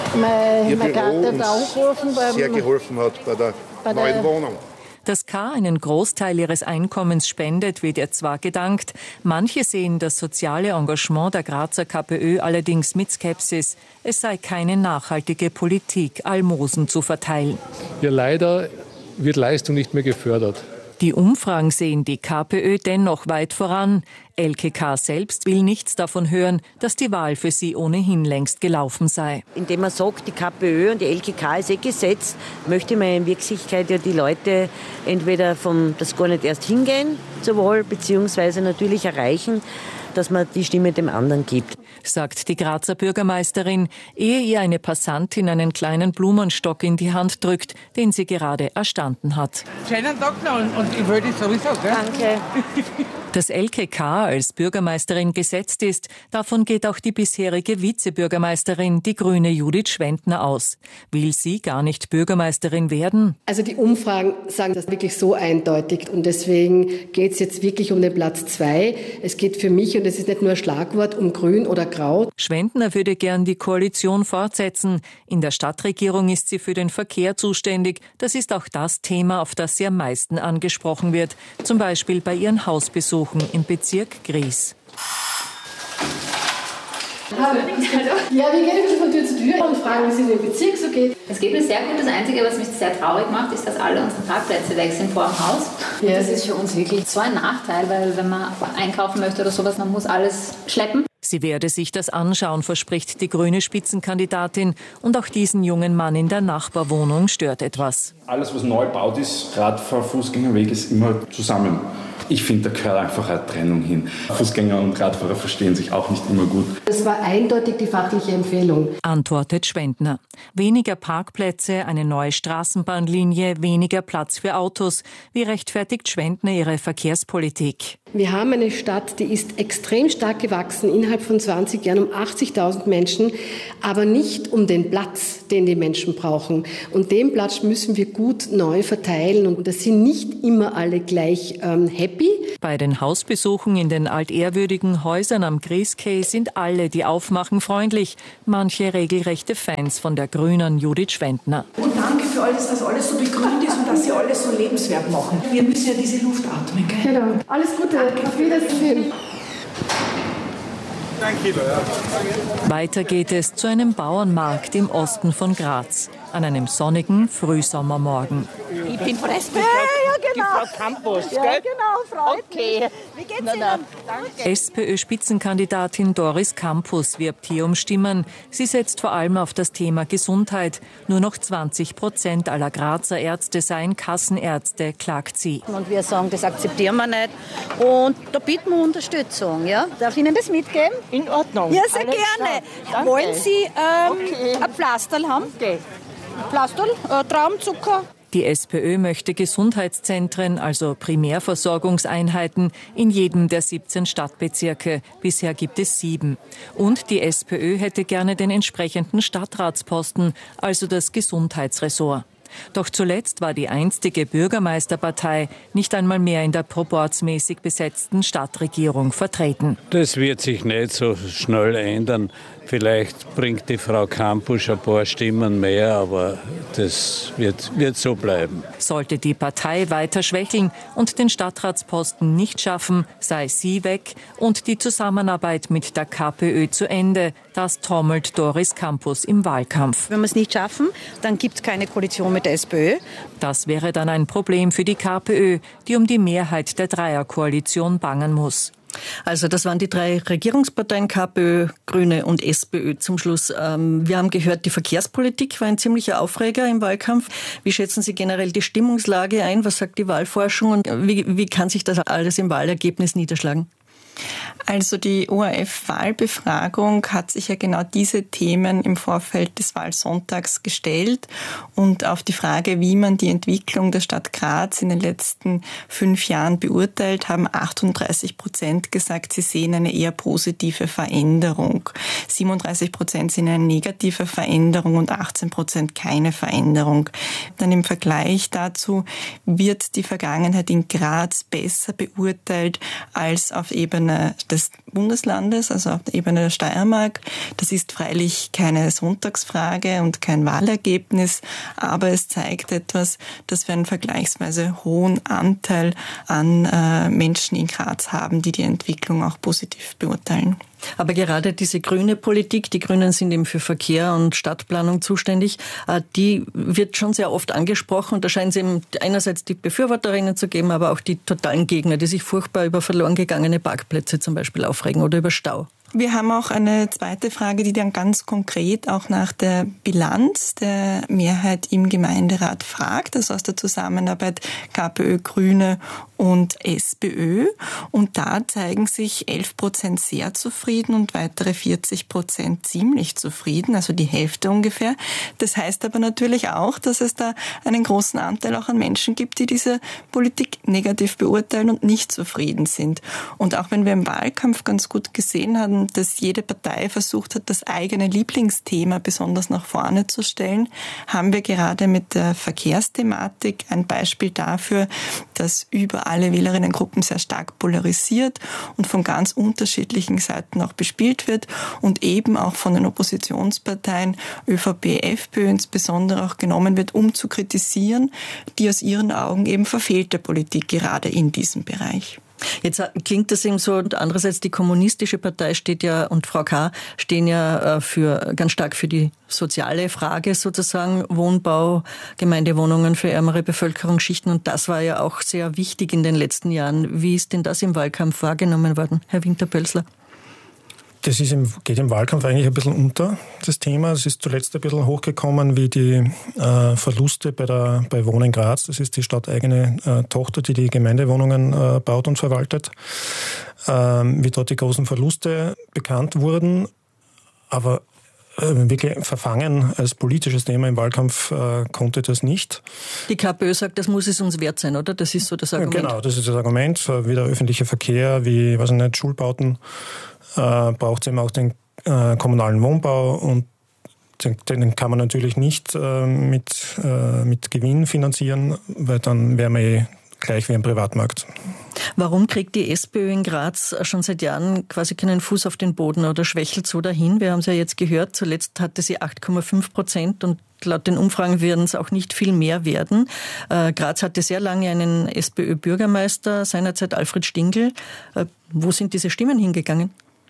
meine Tante da angerufen hat. Sehr geholfen hat bei der neuen Wohnung. Dass K. einen Großteil ihres Einkommens spendet, wird ihr zwar gedankt. Manche sehen das soziale Engagement der Grazer KPÖ allerdings mit Skepsis. Es sei keine nachhaltige Politik, Almosen zu verteilen. Ja, leider wird Leistung nicht mehr gefördert. Die Umfragen sehen die KPÖ dennoch weit voran. Elke K. selbst will nichts davon hören, dass die Wahl für sie ohnehin längst gelaufen sei. Indem man sagt, die KPÖ und die Elke K. ist gesetzt, möchte man in Wirklichkeit ja die Leute entweder das gar nicht erst hingehen zur Wahl, beziehungsweise natürlich erreichen, dass man die Stimme dem anderen gibt. Sagt die Grazer Bürgermeisterin, ehe ihr eine Passantin einen kleinen Blumenstock in die Hand drückt, den sie gerade erstanden hat. Schönen Tag noch und ich würde sowieso, gell? Danke. Dass Elke K. als Bürgermeisterin gesetzt ist, davon geht auch die bisherige Vizebürgermeisterin, die Grüne Judith Schwendner, aus. Will sie gar nicht Bürgermeisterin werden? Also die Umfragen sagen das wirklich so eindeutig und deswegen geht es jetzt wirklich um den Platz 2. Es geht für mich, und es ist nicht nur ein Schlagwort, um Grün oder Grau. Schwendner würde gern die Koalition fortsetzen. In der Stadtregierung ist sie für den Verkehr zuständig. Das ist auch das Thema, auf das sie am meisten angesprochen wird. Zum Beispiel bei ihren Hausbesuchen im Bezirk Gries. Hallo. Ja, wir gehen ein bisschen von Tür zu Tür und fragen, wie es in dem Bezirk so geht. Es geht mir sehr gut. Das Einzige, was mich sehr traurig macht, ist, dass alle unsere Parkplätze weg sind vor dem Haus. Ja, das ist für uns wirklich so ein Nachteil, weil wenn man einkaufen möchte oder sowas, man muss alles schleppen. Sie werde sich das anschauen, verspricht die grüne Spitzenkandidatin. Und auch diesen jungen Mann in der Nachbarwohnung stört etwas. Alles, was neu gebaut ist, Radfahr-, Fußgängerweg, ist immer zusammen. Ich finde, da gehört einfach eine Trennung hin. Fußgänger und Radfahrer verstehen sich auch nicht immer gut. Das war eindeutig die fachliche Empfehlung. Antwortet Schwendner. Weniger Parkplätze, eine neue Straßenbahnlinie, weniger Platz für Autos. Wie rechtfertigt Schwendner ihre Verkehrspolitik? Wir haben eine Stadt, die ist extrem stark gewachsen, innerhalb von 20 Jahren um 80.000 Menschen, aber nicht um den Platz, den die Menschen brauchen. Und den Platz müssen wir gut neu verteilen. Und das sind nicht immer alle gleich happy. Bei den Hausbesuchen in den altehrwürdigen Häusern am Grieskei sind alle, die aufmachen, freundlich. Manche regelrechte Fans von der grünen Judith Schwendner. Und danke für alles, dass alles so begrünt ist und dass Sie alles so lebenswert machen. Wir müssen ja diese Luft atmen, gell? Genau. Alles Gute. Auf Wiedersehen. Danke. Weiter geht es zu einem Bauernmarkt im Osten von Graz. An einem sonnigen Frühsommermorgen. Ich bin von SPÖ, ja genau. Die Frau Campus, ja, gell? genau, freut mich. Wie geht's Ihnen? Danke. SPÖ-Spitzenkandidatin Doris Campus wirbt hier um Stimmen. Sie setzt vor allem auf das Thema Gesundheit. Nur noch 20% aller Grazer Ärzte seien Kassenärzte, klagt sie. Und wir sagen, das akzeptieren wir nicht. Und da bieten wir Unterstützung. Ja? Darf ich Ihnen das mitgeben? In Ordnung. Ja, sehr gerne. Wollen Sie ein Pflasterl haben? Okay. Pflasterl, Traumzucker. Die SPÖ möchte Gesundheitszentren, also Primärversorgungseinheiten, in jedem der 17 Stadtbezirke. Bisher gibt es 7. Und die SPÖ hätte gerne den entsprechenden Stadtratsposten, also das Gesundheitsressort. Doch zuletzt war die einstige Bürgermeisterpartei nicht einmal mehr in der proporzmäßig besetzten Stadtregierung vertreten. Das wird sich nicht so schnell ändern. Vielleicht bringt die Frau Campus ein paar Stimmen mehr, aber das wird so bleiben. Sollte die Partei weiter schwächeln und den Stadtratsposten nicht schaffen, sei sie weg und die Zusammenarbeit mit der KPÖ zu Ende. Das trommelt Doris Campus im Wahlkampf. Wenn wir es nicht schaffen, dann gibt es keine Koalition mit der SPÖ. Das wäre dann ein Problem für die KPÖ, die um die Mehrheit der Dreierkoalition bangen muss. Also das waren die 3 Regierungsparteien, KPÖ, Grüne und SPÖ zum Schluss. Wir haben gehört, die Verkehrspolitik war ein ziemlicher Aufreger im Wahlkampf. Wie schätzen Sie generell die Stimmungslage ein? Was sagt die Wahlforschung und wie kann sich das alles im Wahlergebnis niederschlagen? Also die ORF-Wahlbefragung hat sich ja genau diese Themen im Vorfeld des Wahlsonntags gestellt und auf die Frage, wie man die Entwicklung der Stadt Graz in den letzten 5 Jahren beurteilt, haben 38% gesagt, sie sehen eine eher positive Veränderung. 37% sehen eine negative Veränderung und 18% keine Veränderung. Dann im Vergleich dazu wird die Vergangenheit in Graz besser beurteilt als auf Ebene des Bundeslandes, also auf der Ebene der Steiermark. Das ist freilich keine Sonntagsfrage und kein Wahlergebnis, aber es zeigt etwas, dass wir einen vergleichsweise hohen Anteil an Menschen in Graz haben, die die Entwicklung auch positiv beurteilen. Aber gerade diese grüne Politik, die Grünen sind eben für Verkehr und Stadtplanung zuständig, die wird schon sehr oft angesprochen. Und da scheint es eben einerseits die Befürworterinnen zu geben, aber auch die totalen Gegner, die sich furchtbar über verloren gegangene Parkplätze zum Beispiel aufregen oder über Stau. Wir haben auch eine zweite Frage, die dann ganz konkret auch nach der Bilanz der Mehrheit im Gemeinderat fragt, also aus der Zusammenarbeit KPÖ, Grüne und SPÖ. Und da zeigen sich 11% sehr zufrieden und weitere 40% ziemlich zufrieden, also die Hälfte ungefähr. Das heißt aber natürlich auch, dass es da einen großen Anteil auch an Menschen gibt, die diese Politik negativ beurteilen und nicht zufrieden sind. Und auch wenn wir im Wahlkampf ganz gut gesehen haben, dass jede Partei versucht hat, das eigene Lieblingsthema besonders nach vorne zu stellen, haben wir gerade mit der Verkehrsthematik ein Beispiel dafür, dass über alle Wählerinnengruppen sehr stark polarisiert und von ganz unterschiedlichen Seiten auch bespielt wird und eben auch von den Oppositionsparteien ÖVP, FPÖ insbesondere auch genommen wird, um zu kritisieren, die aus ihren Augen eben verfehlte Politik gerade in diesem Bereich. Jetzt klingt das eben so, und andererseits die Kommunistische Partei steht ja und Frau K. stehen ja ganz stark für die soziale Frage sozusagen, Wohnbau, Gemeindewohnungen für ärmere Bevölkerungsschichten, und das war ja auch sehr wichtig in den letzten Jahren. Wie ist denn das im Wahlkampf wahrgenommen worden, Herr Winterpölzler? Das geht im Wahlkampf eigentlich ein bisschen unter, das Thema. Es ist zuletzt ein bisschen hochgekommen, wie die Verluste bei Wohnen Graz. Das ist die stadteigene Tochter, die die Gemeindewohnungen baut und verwaltet. Wie dort die großen Verluste bekannt wurden. Aber wirklich verfangen als politisches Thema im Wahlkampf konnte das nicht. Die KPÖ sagt, das muss es uns wert sein, oder? Das ist so das Argument. Genau, das ist das Argument. Wie der öffentliche Verkehr, wie, weiß ich nicht, Schulbauten, braucht es eben auch den kommunalen Wohnbau, und den kann man natürlich nicht mit Gewinn finanzieren, weil dann wären wir gleich wie im Privatmarkt. Warum kriegt die SPÖ in Graz schon seit Jahren quasi keinen Fuß auf den Boden oder schwächelt so dahin? Wir haben es ja jetzt gehört, zuletzt hatte sie 8,5% und laut den Umfragen werden es auch nicht viel mehr werden. Graz hatte sehr lange einen SPÖ-Bürgermeister, seinerzeit Alfred Stingl. Wo sind diese Stimmen hingegangen?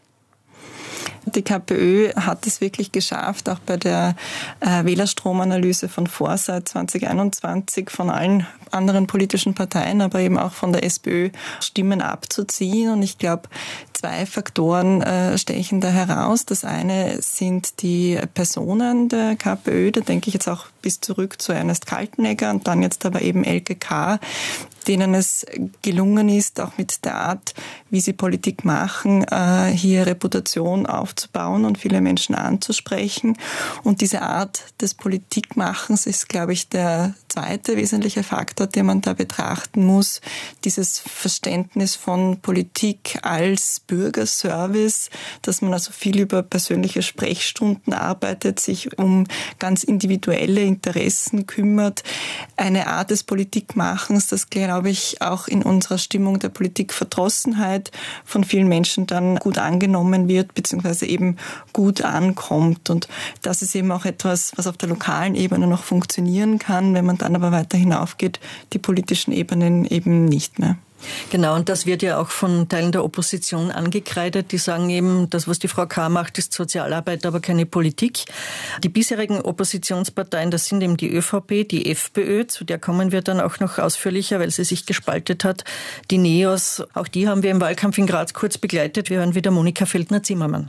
Die KPÖ hat es wirklich geschafft, auch bei der Wählerstromanalyse von Foresight 2021 von allen anderen politischen Parteien, aber eben auch von der SPÖ Stimmen abzuziehen. Und ich glaube, 2 Faktoren stechen da heraus. Das eine sind die Personen der KPÖ, da denke ich jetzt auch bis zurück zu Ernest Kaltenegger und dann jetzt aber eben Elke K., denen es gelungen ist, auch mit der Art, wie sie Politik machen, hier Reputation aufzubauen und viele Menschen anzusprechen. Und diese Art des Politikmachens ist, glaube ich, der zweite wesentliche Faktor, den man da betrachten muss. Dieses Verständnis von Politik als Bürgerservice, dass man also viel über persönliche Sprechstunden arbeitet, sich um ganz individuelle Interessen kümmert. Eine Art des Politikmachens, das, glaube ich, auch in unserer Stimmung der Politikverdrossenheit von vielen Menschen dann gut angenommen wird, beziehungsweise eben gut ankommt. Und das ist eben auch etwas, was auf der lokalen Ebene noch funktionieren kann, wenn man dann aber weiter hinaufgeht, die politischen Ebenen eben nicht mehr. Genau, und das wird ja auch von Teilen der Opposition angekreidet. Die sagen eben, das, was die Frau K. macht, ist Sozialarbeit, aber keine Politik. Die bisherigen Oppositionsparteien, das sind eben die ÖVP, die FPÖ, zu der kommen wir dann auch noch ausführlicher, weil sie sich gespaltet hat. Die NEOS, auch die haben wir im Wahlkampf in Graz kurz begleitet. Wir hören wieder Monika Feldner-Zimmermann.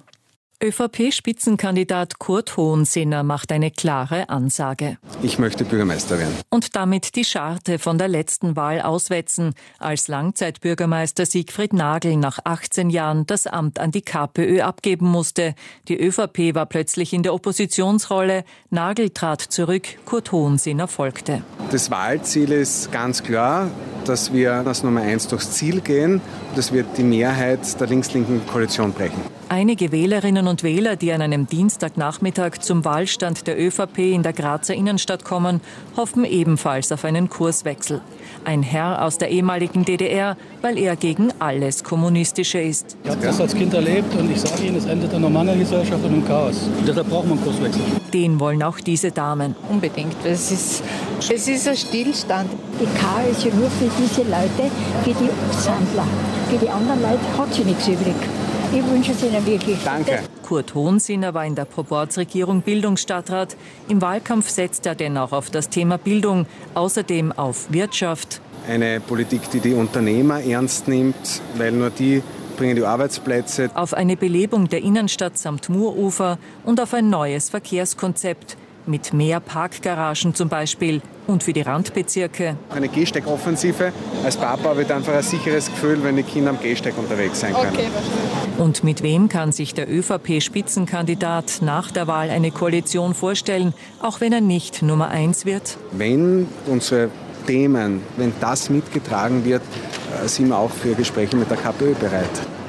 ÖVP-Spitzenkandidat Kurt Hohensinner macht eine klare Ansage. Ich möchte Bürgermeister werden. Und damit die Scharte von der letzten Wahl auswetzen, als Langzeitbürgermeister Siegfried Nagl nach 18 Jahren das Amt an die KPÖ abgeben musste. Die ÖVP war plötzlich in der Oppositionsrolle. Nagl trat zurück, Kurt Hohensinner folgte. Das Wahlziel ist ganz klar, dass wir als Nummer 1 durchs Ziel gehen, dass wir die Mehrheit der links-linken Koalition brechen. Einige Wählerinnen und Wähler, die an einem Dienstagnachmittag zum Wahlstand der ÖVP in der Grazer Innenstadt kommen, hoffen ebenfalls auf einen Kurswechsel. Ein Herr aus der ehemaligen DDR, weil er gegen alles Kommunistische ist. Ich habe das als Kind erlebt und ich sage Ihnen, es endet in einer Mangelgesellschaft und im Chaos. Und deshalb braucht man einen Kurswechsel. Den wollen auch diese Damen. Unbedingt. Es ist ein Stillstand. Die K ist ja nur für diese Leute, für die Sammler. Für die anderen Leute hat sie nichts übrig. Ich wünsche es Ihnen wirklich. Danke. Kurt Hohensinner war in der Proporzregierung Bildungsstadtrat. Im Wahlkampf setzt er dennoch auf das Thema Bildung, außerdem auf Wirtschaft. Eine Politik, die die Unternehmer ernst nimmt, weil nur die bringen die Arbeitsplätze. Auf eine Belebung der Innenstadt samt Muurufer und auf ein neues Verkehrskonzept. Mit mehr Parkgaragen zum Beispiel und für die Randbezirke. Eine Gehsteigoffensive. Als Papa habe ich einfach ein sicheres Gefühl, wenn die Kinder am Gehsteig unterwegs sein können. Okay, und mit wem kann sich der ÖVP-Spitzenkandidat nach der Wahl eine Koalition vorstellen, auch wenn er nicht Nummer 1 wird? Wenn unsere Themen, wenn das mitgetragen wird, sind wir auch für Gespräche mit der KPÖ bereit.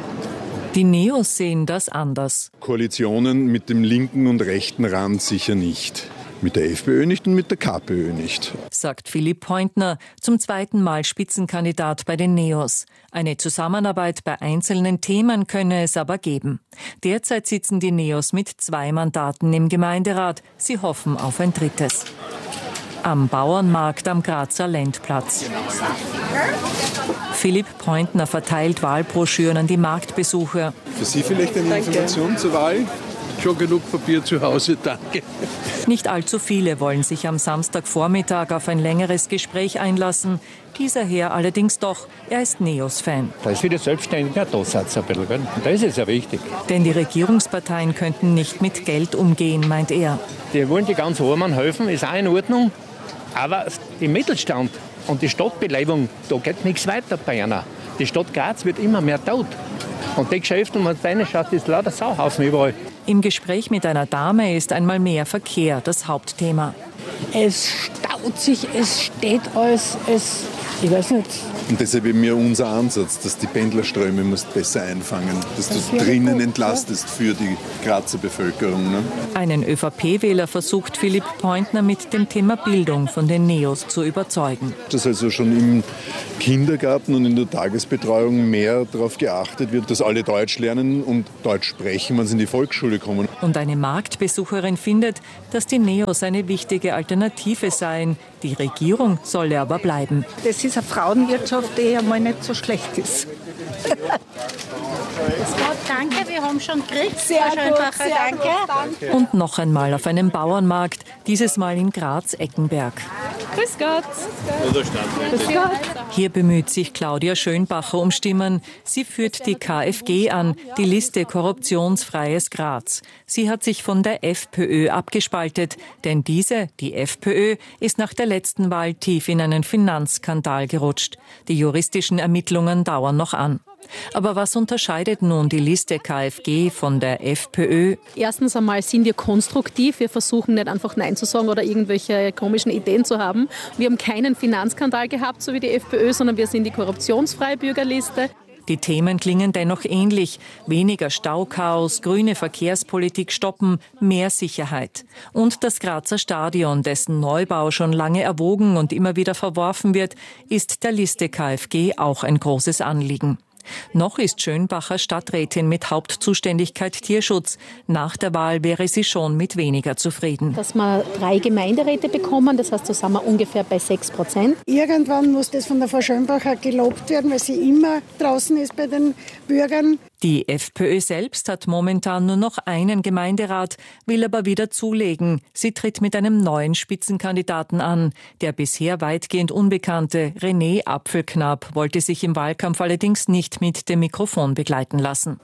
Die Neos sehen das anders. Koalitionen mit dem linken und rechten Rand sicher nicht. Mit der FPÖ nicht und mit der KPÖ nicht. Sagt Philipp Pointner, zum 2. Mal Spitzenkandidat bei den Neos. Eine Zusammenarbeit bei einzelnen Themen könne es aber geben. Derzeit sitzen die Neos mit 2 Mandaten im Gemeinderat. Sie hoffen auf ein 3. am Bauernmarkt am Grazer Lendplatz. Philipp Pointner verteilt Wahlbroschüren an die Marktbesucher. Für Sie vielleicht eine Information zur Wahl? Schon genug Papier zu Hause, danke. Nicht allzu viele wollen sich am Samstagvormittag auf ein längeres Gespräch einlassen. Dieser Herr allerdings doch, er ist NEOS-Fan. Da ist wieder selbstständig ein Dosatz ein bisschen, gell? Und das ist ja wichtig. Denn die Regierungsparteien könnten nicht mit Geld umgehen, meint er. Die wollen die ganz Armen helfen, ist auch in Ordnung. Aber im Mittelstand und die Stadtbelebung, da geht nichts weiter bei einer. Die Stadt Graz wird immer mehr tot. Und die Geschäfte, wenn man reinschaut, ist lauter Sauhaufen überall. Im Gespräch mit einer Dame ist einmal mehr Verkehr das Hauptthema. Es staut sich, es steht alles, ich weiß nicht. Und deshalb eben unser Ansatz, dass die Pendlerströme musst besser einfangen, dass du drinnen entlastest für die Grazer Bevölkerung. Ne? Einen ÖVP-Wähler versucht Philipp Pointner mit dem Thema Bildung von den NEOS zu überzeugen. Dass also schon im Kindergarten und in der Tagesbetreuung mehr darauf geachtet wird, dass alle Deutsch lernen und Deutsch sprechen, wenn sie in die Volksschule kommen. Und eine Marktbesucherin findet, dass die NEOS eine wichtige Alternative seien. Die Regierung solle aber bleiben. Das ist eine Frauenwirtschaft, die ja mal nicht so schlecht ist. Danke, wir haben schon gekriegt. Sehr gut, danke. Und noch einmal auf einem Bauernmarkt, dieses Mal in Graz-Eckenberg. Grüß Gott. Grüß Gott. Hier bemüht sich Claudia Schönbacher um Stimmen. Sie führt die KfG an, die Liste Korruptionsfreies Graz. Sie hat sich von der FPÖ abgespaltet, denn diese, die FPÖ, ist nach der letzten Wahl tief in einen Finanzskandal gerutscht. Die juristischen Ermittlungen dauern noch an. Aber was unterscheidet nun die Liste KfG von der FPÖ? Erstens einmal sind wir konstruktiv. Wir versuchen nicht einfach Nein zu sagen oder irgendwelche komischen Ideen zu haben. Wir haben keinen Finanzskandal gehabt, so wie die FPÖ, sondern wir sind die korruptionsfreie Bürgerliste. Die Themen klingen dennoch ähnlich. Weniger Stauchaos, grüne Verkehrspolitik stoppen, mehr Sicherheit. Und das Grazer Stadion, dessen Neubau schon lange erwogen und immer wieder verworfen wird, ist der Liste KfG auch ein großes Anliegen. Noch ist Schönbacher Stadträtin mit Hauptzuständigkeit Tierschutz. Nach der Wahl wäre sie schon mit weniger zufrieden. Dass wir 3 Gemeinderäte bekommen, das heißt, da sind wir ungefähr bei 6%. Irgendwann muss das von der Frau Schönbacher gelobt werden, weil sie immer draußen ist bei den Bürgern. Die FPÖ selbst hat momentan nur noch einen Gemeinderat, will aber wieder zulegen. Sie tritt mit einem neuen Spitzenkandidaten an. Der bisher weitgehend unbekannte René Apfelknapp wollte sich im Wahlkampf allerdings nicht mit dem Mikrofon begleiten lassen.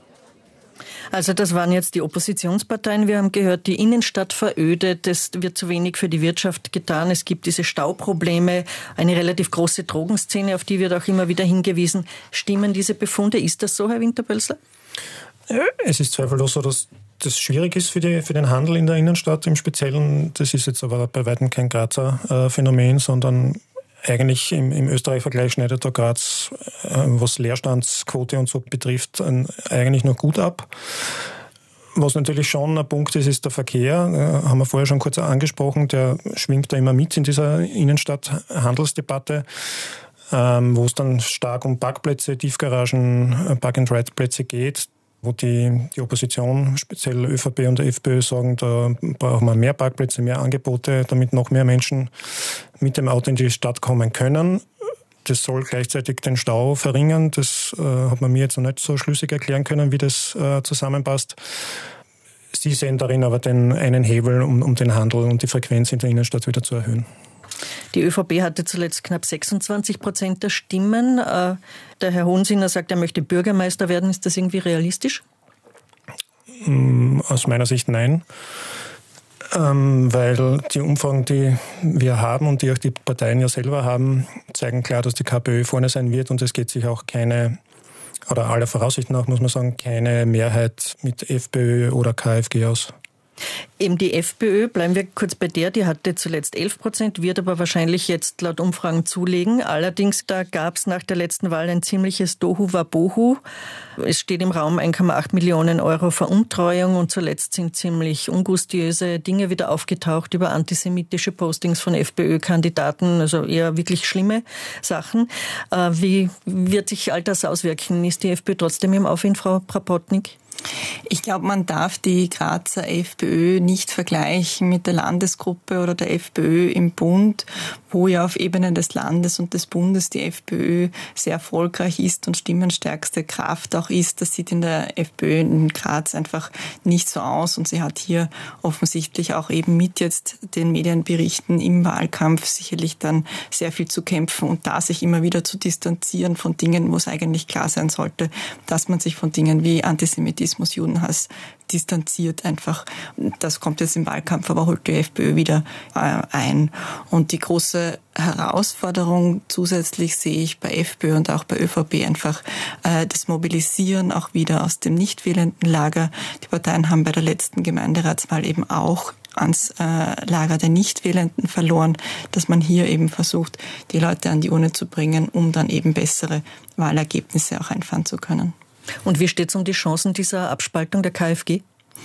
Also das waren jetzt die Oppositionsparteien. Wir haben gehört, die Innenstadt verödet, es wird zu wenig für die Wirtschaft getan. Es gibt diese Stauprobleme, eine relativ große Drogenszene, auf die wird auch immer wieder hingewiesen. Stimmen diese Befunde? Ist das so, Herr Winterböllsler? Es ist zweifellos so, dass das schwierig ist für den Handel in der Innenstadt im Speziellen. Das ist jetzt aber bei weitem kein Grazer Phänomen, sondern eigentlich im Österreich-Vergleich schneidet der Graz, was Leerstandsquote und so betrifft, eigentlich noch gut ab. Was natürlich schon ein Punkt ist, ist der Verkehr. Haben wir vorher schon kurz angesprochen. Der schwingt da immer mit in dieser Innenstadt-Handelsdebatte, wo es dann stark um Parkplätze, Tiefgaragen, Park-and-Ride-Plätze geht, wo die Opposition, speziell ÖVP und der FPÖ, sagen, da brauchen wir mehr Parkplätze, mehr Angebote, damit noch mehr Menschen mit dem Auto in die Stadt kommen können. Das soll gleichzeitig den Stau verringern. Das hat man mir jetzt noch nicht so schlüssig erklären können, wie das zusammenpasst. Sie sehen darin aber einen Hebel, um den Handel und die Frequenz in der Innenstadt wieder zu erhöhen. Die ÖVP hatte zuletzt knapp 26% der Stimmen. Der Herr Hohensinner sagt, er möchte Bürgermeister werden. Ist das irgendwie realistisch? Aus meiner Sicht nein. Weil die Umfragen, die wir haben und die auch die Parteien ja selber haben, zeigen klar, dass die KPÖ vorne sein wird und es geht sich auch oder aller Voraussicht nach, muss man sagen, keine Mehrheit mit FPÖ oder KfG aus. Eben die FPÖ, bleiben wir kurz bei der, die hatte zuletzt 11%, wird aber wahrscheinlich jetzt laut Umfragen zulegen. Allerdings, da gab es nach der letzten Wahl ein ziemliches Tohu-Wabohu. Es steht im Raum 1,8 Millionen Euro Veruntreuung und zuletzt sind ziemlich ungustiöse Dinge wieder aufgetaucht über antisemitische Postings von FPÖ-Kandidaten, also eher wirklich schlimme Sachen. Wie wird sich all das auswirken? Ist die FPÖ trotzdem im Aufwind, Frau Prapotnik? Ich glaube, man darf die Grazer FPÖ nicht vergleichen mit der Landesgruppe oder der FPÖ im Bund, wo ja auf Ebene des Landes und des Bundes die FPÖ sehr erfolgreich ist und stimmenstärkste Kraft auch ist. Das sieht in der FPÖ in Graz einfach nicht so aus und sie hat hier offensichtlich auch eben mit jetzt den Medienberichten im Wahlkampf sicherlich dann sehr viel zu kämpfen und da sich immer wieder zu distanzieren von Dingen, wo es eigentlich klar sein sollte, dass man sich von Dingen wie Antisemitismus, Judenhass distanziert einfach. Das kommt jetzt im Wahlkampf, aber holt die FPÖ wieder ein. Und die große Herausforderung zusätzlich sehe ich bei FPÖ und auch bei ÖVP einfach das Mobilisieren auch wieder aus dem nicht wählenden Lager. Die Parteien haben bei der letzten Gemeinderatswahl eben auch ans Lager der Nichtwählenden verloren, dass man hier eben versucht, die Leute an die Urne zu bringen, um dann eben bessere Wahlergebnisse auch einfahren zu können. Und wie steht es um die Chancen dieser Abspaltung der KfG?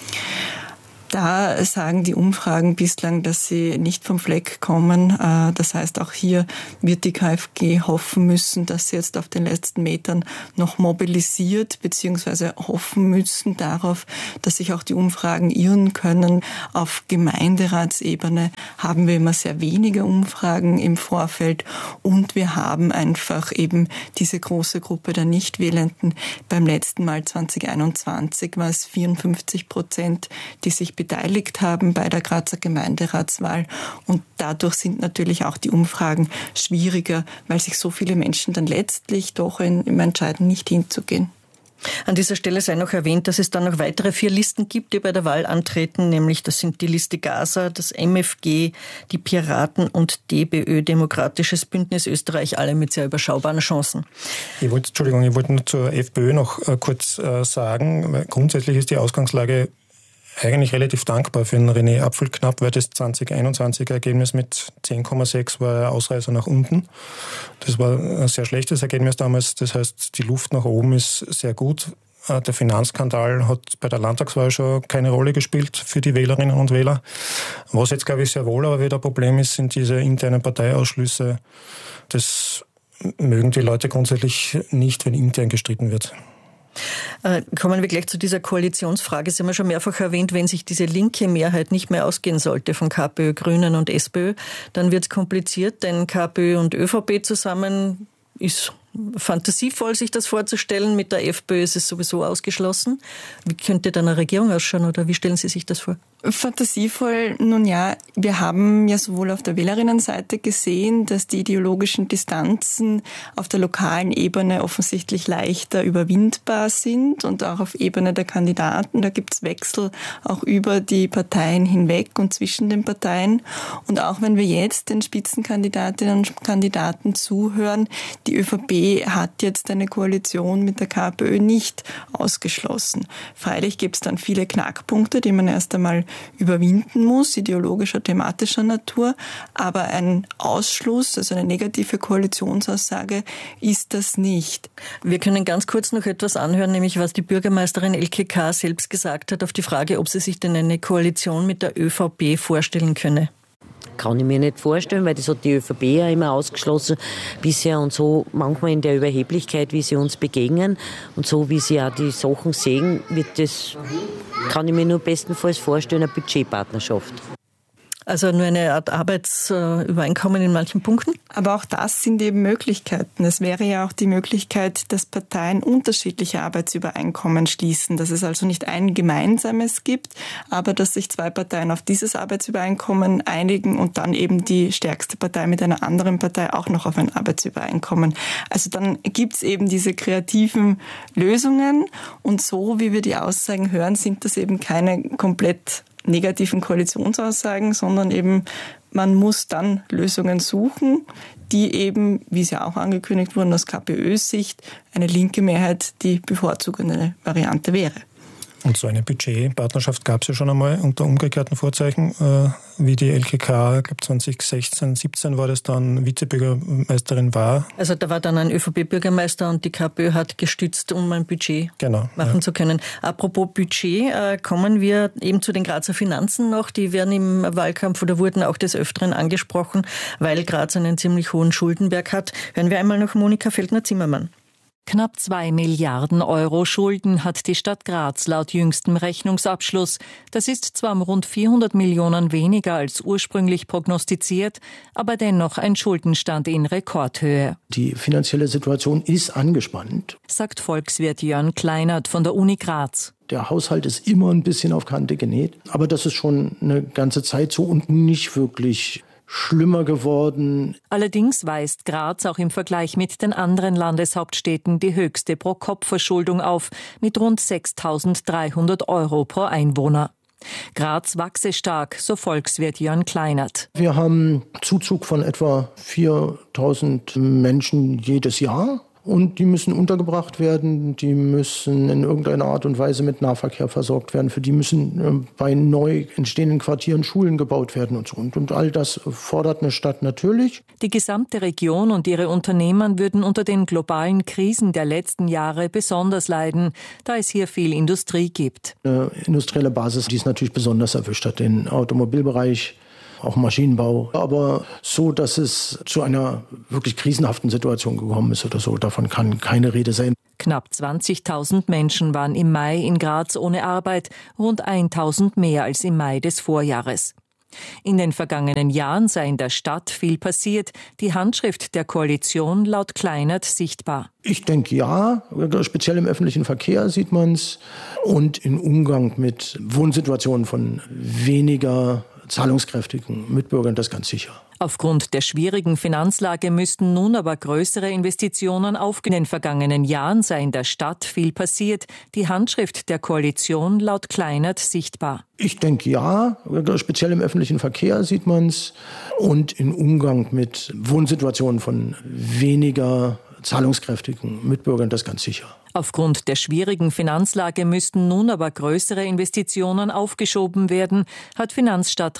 Da sagen die Umfragen bislang, dass sie nicht vom Fleck kommen. Das heißt, auch hier wird die KfG hoffen müssen, dass sie jetzt auf den letzten Metern noch mobilisiert, beziehungsweise hoffen müssen darauf, dass sich auch die Umfragen irren können. Auf Gemeinderatsebene haben wir immer sehr wenige Umfragen im Vorfeld und wir haben einfach eben diese große Gruppe der Nichtwählenden. Beim letzten Mal 2021 war es 54%, die sich beteiligt haben bei der Grazer Gemeinderatswahl. Und dadurch sind natürlich auch die Umfragen schwieriger, weil sich so viele Menschen dann letztlich doch entscheiden, nicht hinzugehen. An dieser Stelle sei noch erwähnt, dass es dann noch weitere 4 Listen gibt, die bei der Wahl antreten, nämlich das sind die Liste Gaza, das MFG, die Piraten und DBÖ, Demokratisches Bündnis Österreich, alle mit sehr überschaubaren Chancen. Ich wollte nur zur FPÖ noch kurz sagen, weil grundsätzlich ist die Ausgangslage eigentlich relativ dankbar für den René Apfelknapp, weil das 2021 Ergebnis mit 10,6 war ein Ausreißer nach unten. Das war ein sehr schlechtes Ergebnis damals. Das heißt, die Luft nach oben ist sehr gut. Der Finanzskandal hat bei der Landtagswahl schon keine Rolle gespielt für die Wählerinnen und Wähler. Was jetzt, glaube ich, sehr wohl aber wieder ein Problem ist, sind diese internen Parteiausschlüsse. Das mögen die Leute grundsätzlich nicht, wenn intern gestritten wird. Kommen wir gleich zu dieser Koalitionsfrage. Sie haben ja schon mehrfach erwähnt, wenn sich diese linke Mehrheit nicht mehr ausgehen sollte von KPÖ, Grünen und SPÖ, dann wird es kompliziert, denn KPÖ und ÖVP zusammen ist fantasievoll, sich das vorzustellen. Mit der FPÖ ist es sowieso ausgeschlossen. Wie könnte dann eine Regierung ausschauen oder wie stellen Sie sich das vor? Fantasievoll, nun ja, wir haben ja sowohl auf der Wählerinnenseite gesehen, dass die ideologischen Distanzen auf der lokalen Ebene offensichtlich leichter überwindbar sind und auch auf Ebene der Kandidaten. Da gibt es Wechsel auch über die Parteien hinweg und zwischen den Parteien. Und auch wenn wir jetzt den Spitzenkandidatinnen und Kandidaten zuhören, die ÖVP hat jetzt eine Koalition mit der KPÖ nicht ausgeschlossen. Freilich gibt es dann viele Knackpunkte, die man erst einmal überwinden muss, ideologischer, thematischer Natur. Aber ein Ausschluss, also eine negative Koalitionsaussage, ist das nicht. Wir können ganz kurz noch etwas anhören, nämlich was die Bürgermeisterin Elke K. selbst gesagt hat auf die Frage, ob sie sich denn eine Koalition mit der ÖVP vorstellen könne. Kann ich mir nicht vorstellen, weil das hat die ÖVP ja immer ausgeschlossen bisher und so manchmal in der Überheblichkeit, wie sie uns begegnen und so wie sie auch die Sachen sehen, kann ich mir nur bestenfalls vorstellen, eine Budgetpartnerschaft. Also nur eine Art Arbeitsübereinkommen in manchen Punkten? Aber auch das sind eben Möglichkeiten. Es wäre ja auch die Möglichkeit, dass Parteien unterschiedliche Arbeitsübereinkommen schließen, dass es also nicht ein gemeinsames gibt, aber dass sich 2 Parteien auf dieses Arbeitsübereinkommen einigen und dann eben die stärkste Partei mit einer anderen Partei auch noch auf ein Arbeitsübereinkommen. Also dann gibt es eben diese kreativen Lösungen und so, wie wir die Aussagen hören, sind das eben keine komplett negativen Koalitionsaussagen, sondern eben man muss dann Lösungen suchen, die eben, wie sie auch angekündigt wurden, aus KPÖs Sicht eine linke Mehrheit die bevorzugende Variante wäre. Und so eine Budgetpartnerschaft gab es ja schon einmal unter umgekehrten Vorzeichen, wie die LKK, ich glaube 2016, 17 war das dann Vizebürgermeisterin war. Also da war dann ein ÖVP-Bürgermeister und die KPÖ hat gestützt, um ein Budget machen zu können. Apropos Budget, kommen wir eben zu den Grazer Finanzen noch. Die werden im Wahlkampf oder wurden auch des Öfteren angesprochen, weil Graz einen ziemlich hohen Schuldenberg hat. Hören wir einmal noch Monika Feldner-Zimmermann. Knapp 2 Milliarden Euro Schulden hat die Stadt Graz laut jüngstem Rechnungsabschluss. Das ist zwar um rund 400 Millionen weniger als ursprünglich prognostiziert, aber dennoch ein Schuldenstand in Rekordhöhe. Die finanzielle Situation ist angespannt, sagt Volkswirt Jörn Kleinert von der Uni Graz. Der Haushalt ist immer ein bisschen auf Kante genäht, aber das ist schon eine ganze Zeit so und nicht wirklich schlimmer geworden. Allerdings weist Graz auch im Vergleich mit den anderen Landeshauptstädten die höchste Pro-Kopf-Verschuldung auf, mit rund 6.300 Euro pro Einwohner. Graz wachse stark, so Volkswirt Jörn Kleinert. Wir haben Zuzug von etwa 4.000 Menschen jedes Jahr. Und die müssen untergebracht werden, die müssen in irgendeiner Art und Weise mit Nahverkehr versorgt werden. Für die müssen bei neu entstehenden Quartieren Schulen gebaut werden und so. Und all das fordert eine Stadt natürlich. Die gesamte Region und ihre Unternehmen würden unter den globalen Krisen der letzten Jahre besonders leiden, da es hier viel Industrie gibt. Eine industrielle Basis, die es natürlich besonders erwischt hat, den Automobilbereich, auch Maschinenbau, aber so, dass es zu einer wirklich krisenhaften Situation gekommen ist oder so, davon kann keine Rede sein. Knapp 20.000 Menschen waren im Mai in Graz ohne Arbeit, rund 1.000 mehr als im Mai des Vorjahres. In den vergangenen Jahren sei in der Stadt viel passiert, die Handschrift der Koalition laut Kleinert sichtbar. Ich denke ja, speziell im öffentlichen Verkehr sieht man es und im Umgang mit Wohnsituationen von weniger zahlungskräftigen Mitbürgern, das ganz sicher. Aufgrund der schwierigen Finanzlage müssten nun aber größere Investitionen aufgenommen. In den vergangenen Jahren sei in der Stadt viel passiert, die Handschrift der Koalition laut Kleinert sichtbar. Ich denke ja, speziell im öffentlichen Verkehr sieht man es und im Umgang mit Wohnsituationen von weniger zahlungskräftigen Mitbürgern, das ganz sicher. Aufgrund der schwierigen Finanzlage müssten nun aber größere Investitionen aufgeschoben werden, hat Finanzstadtrat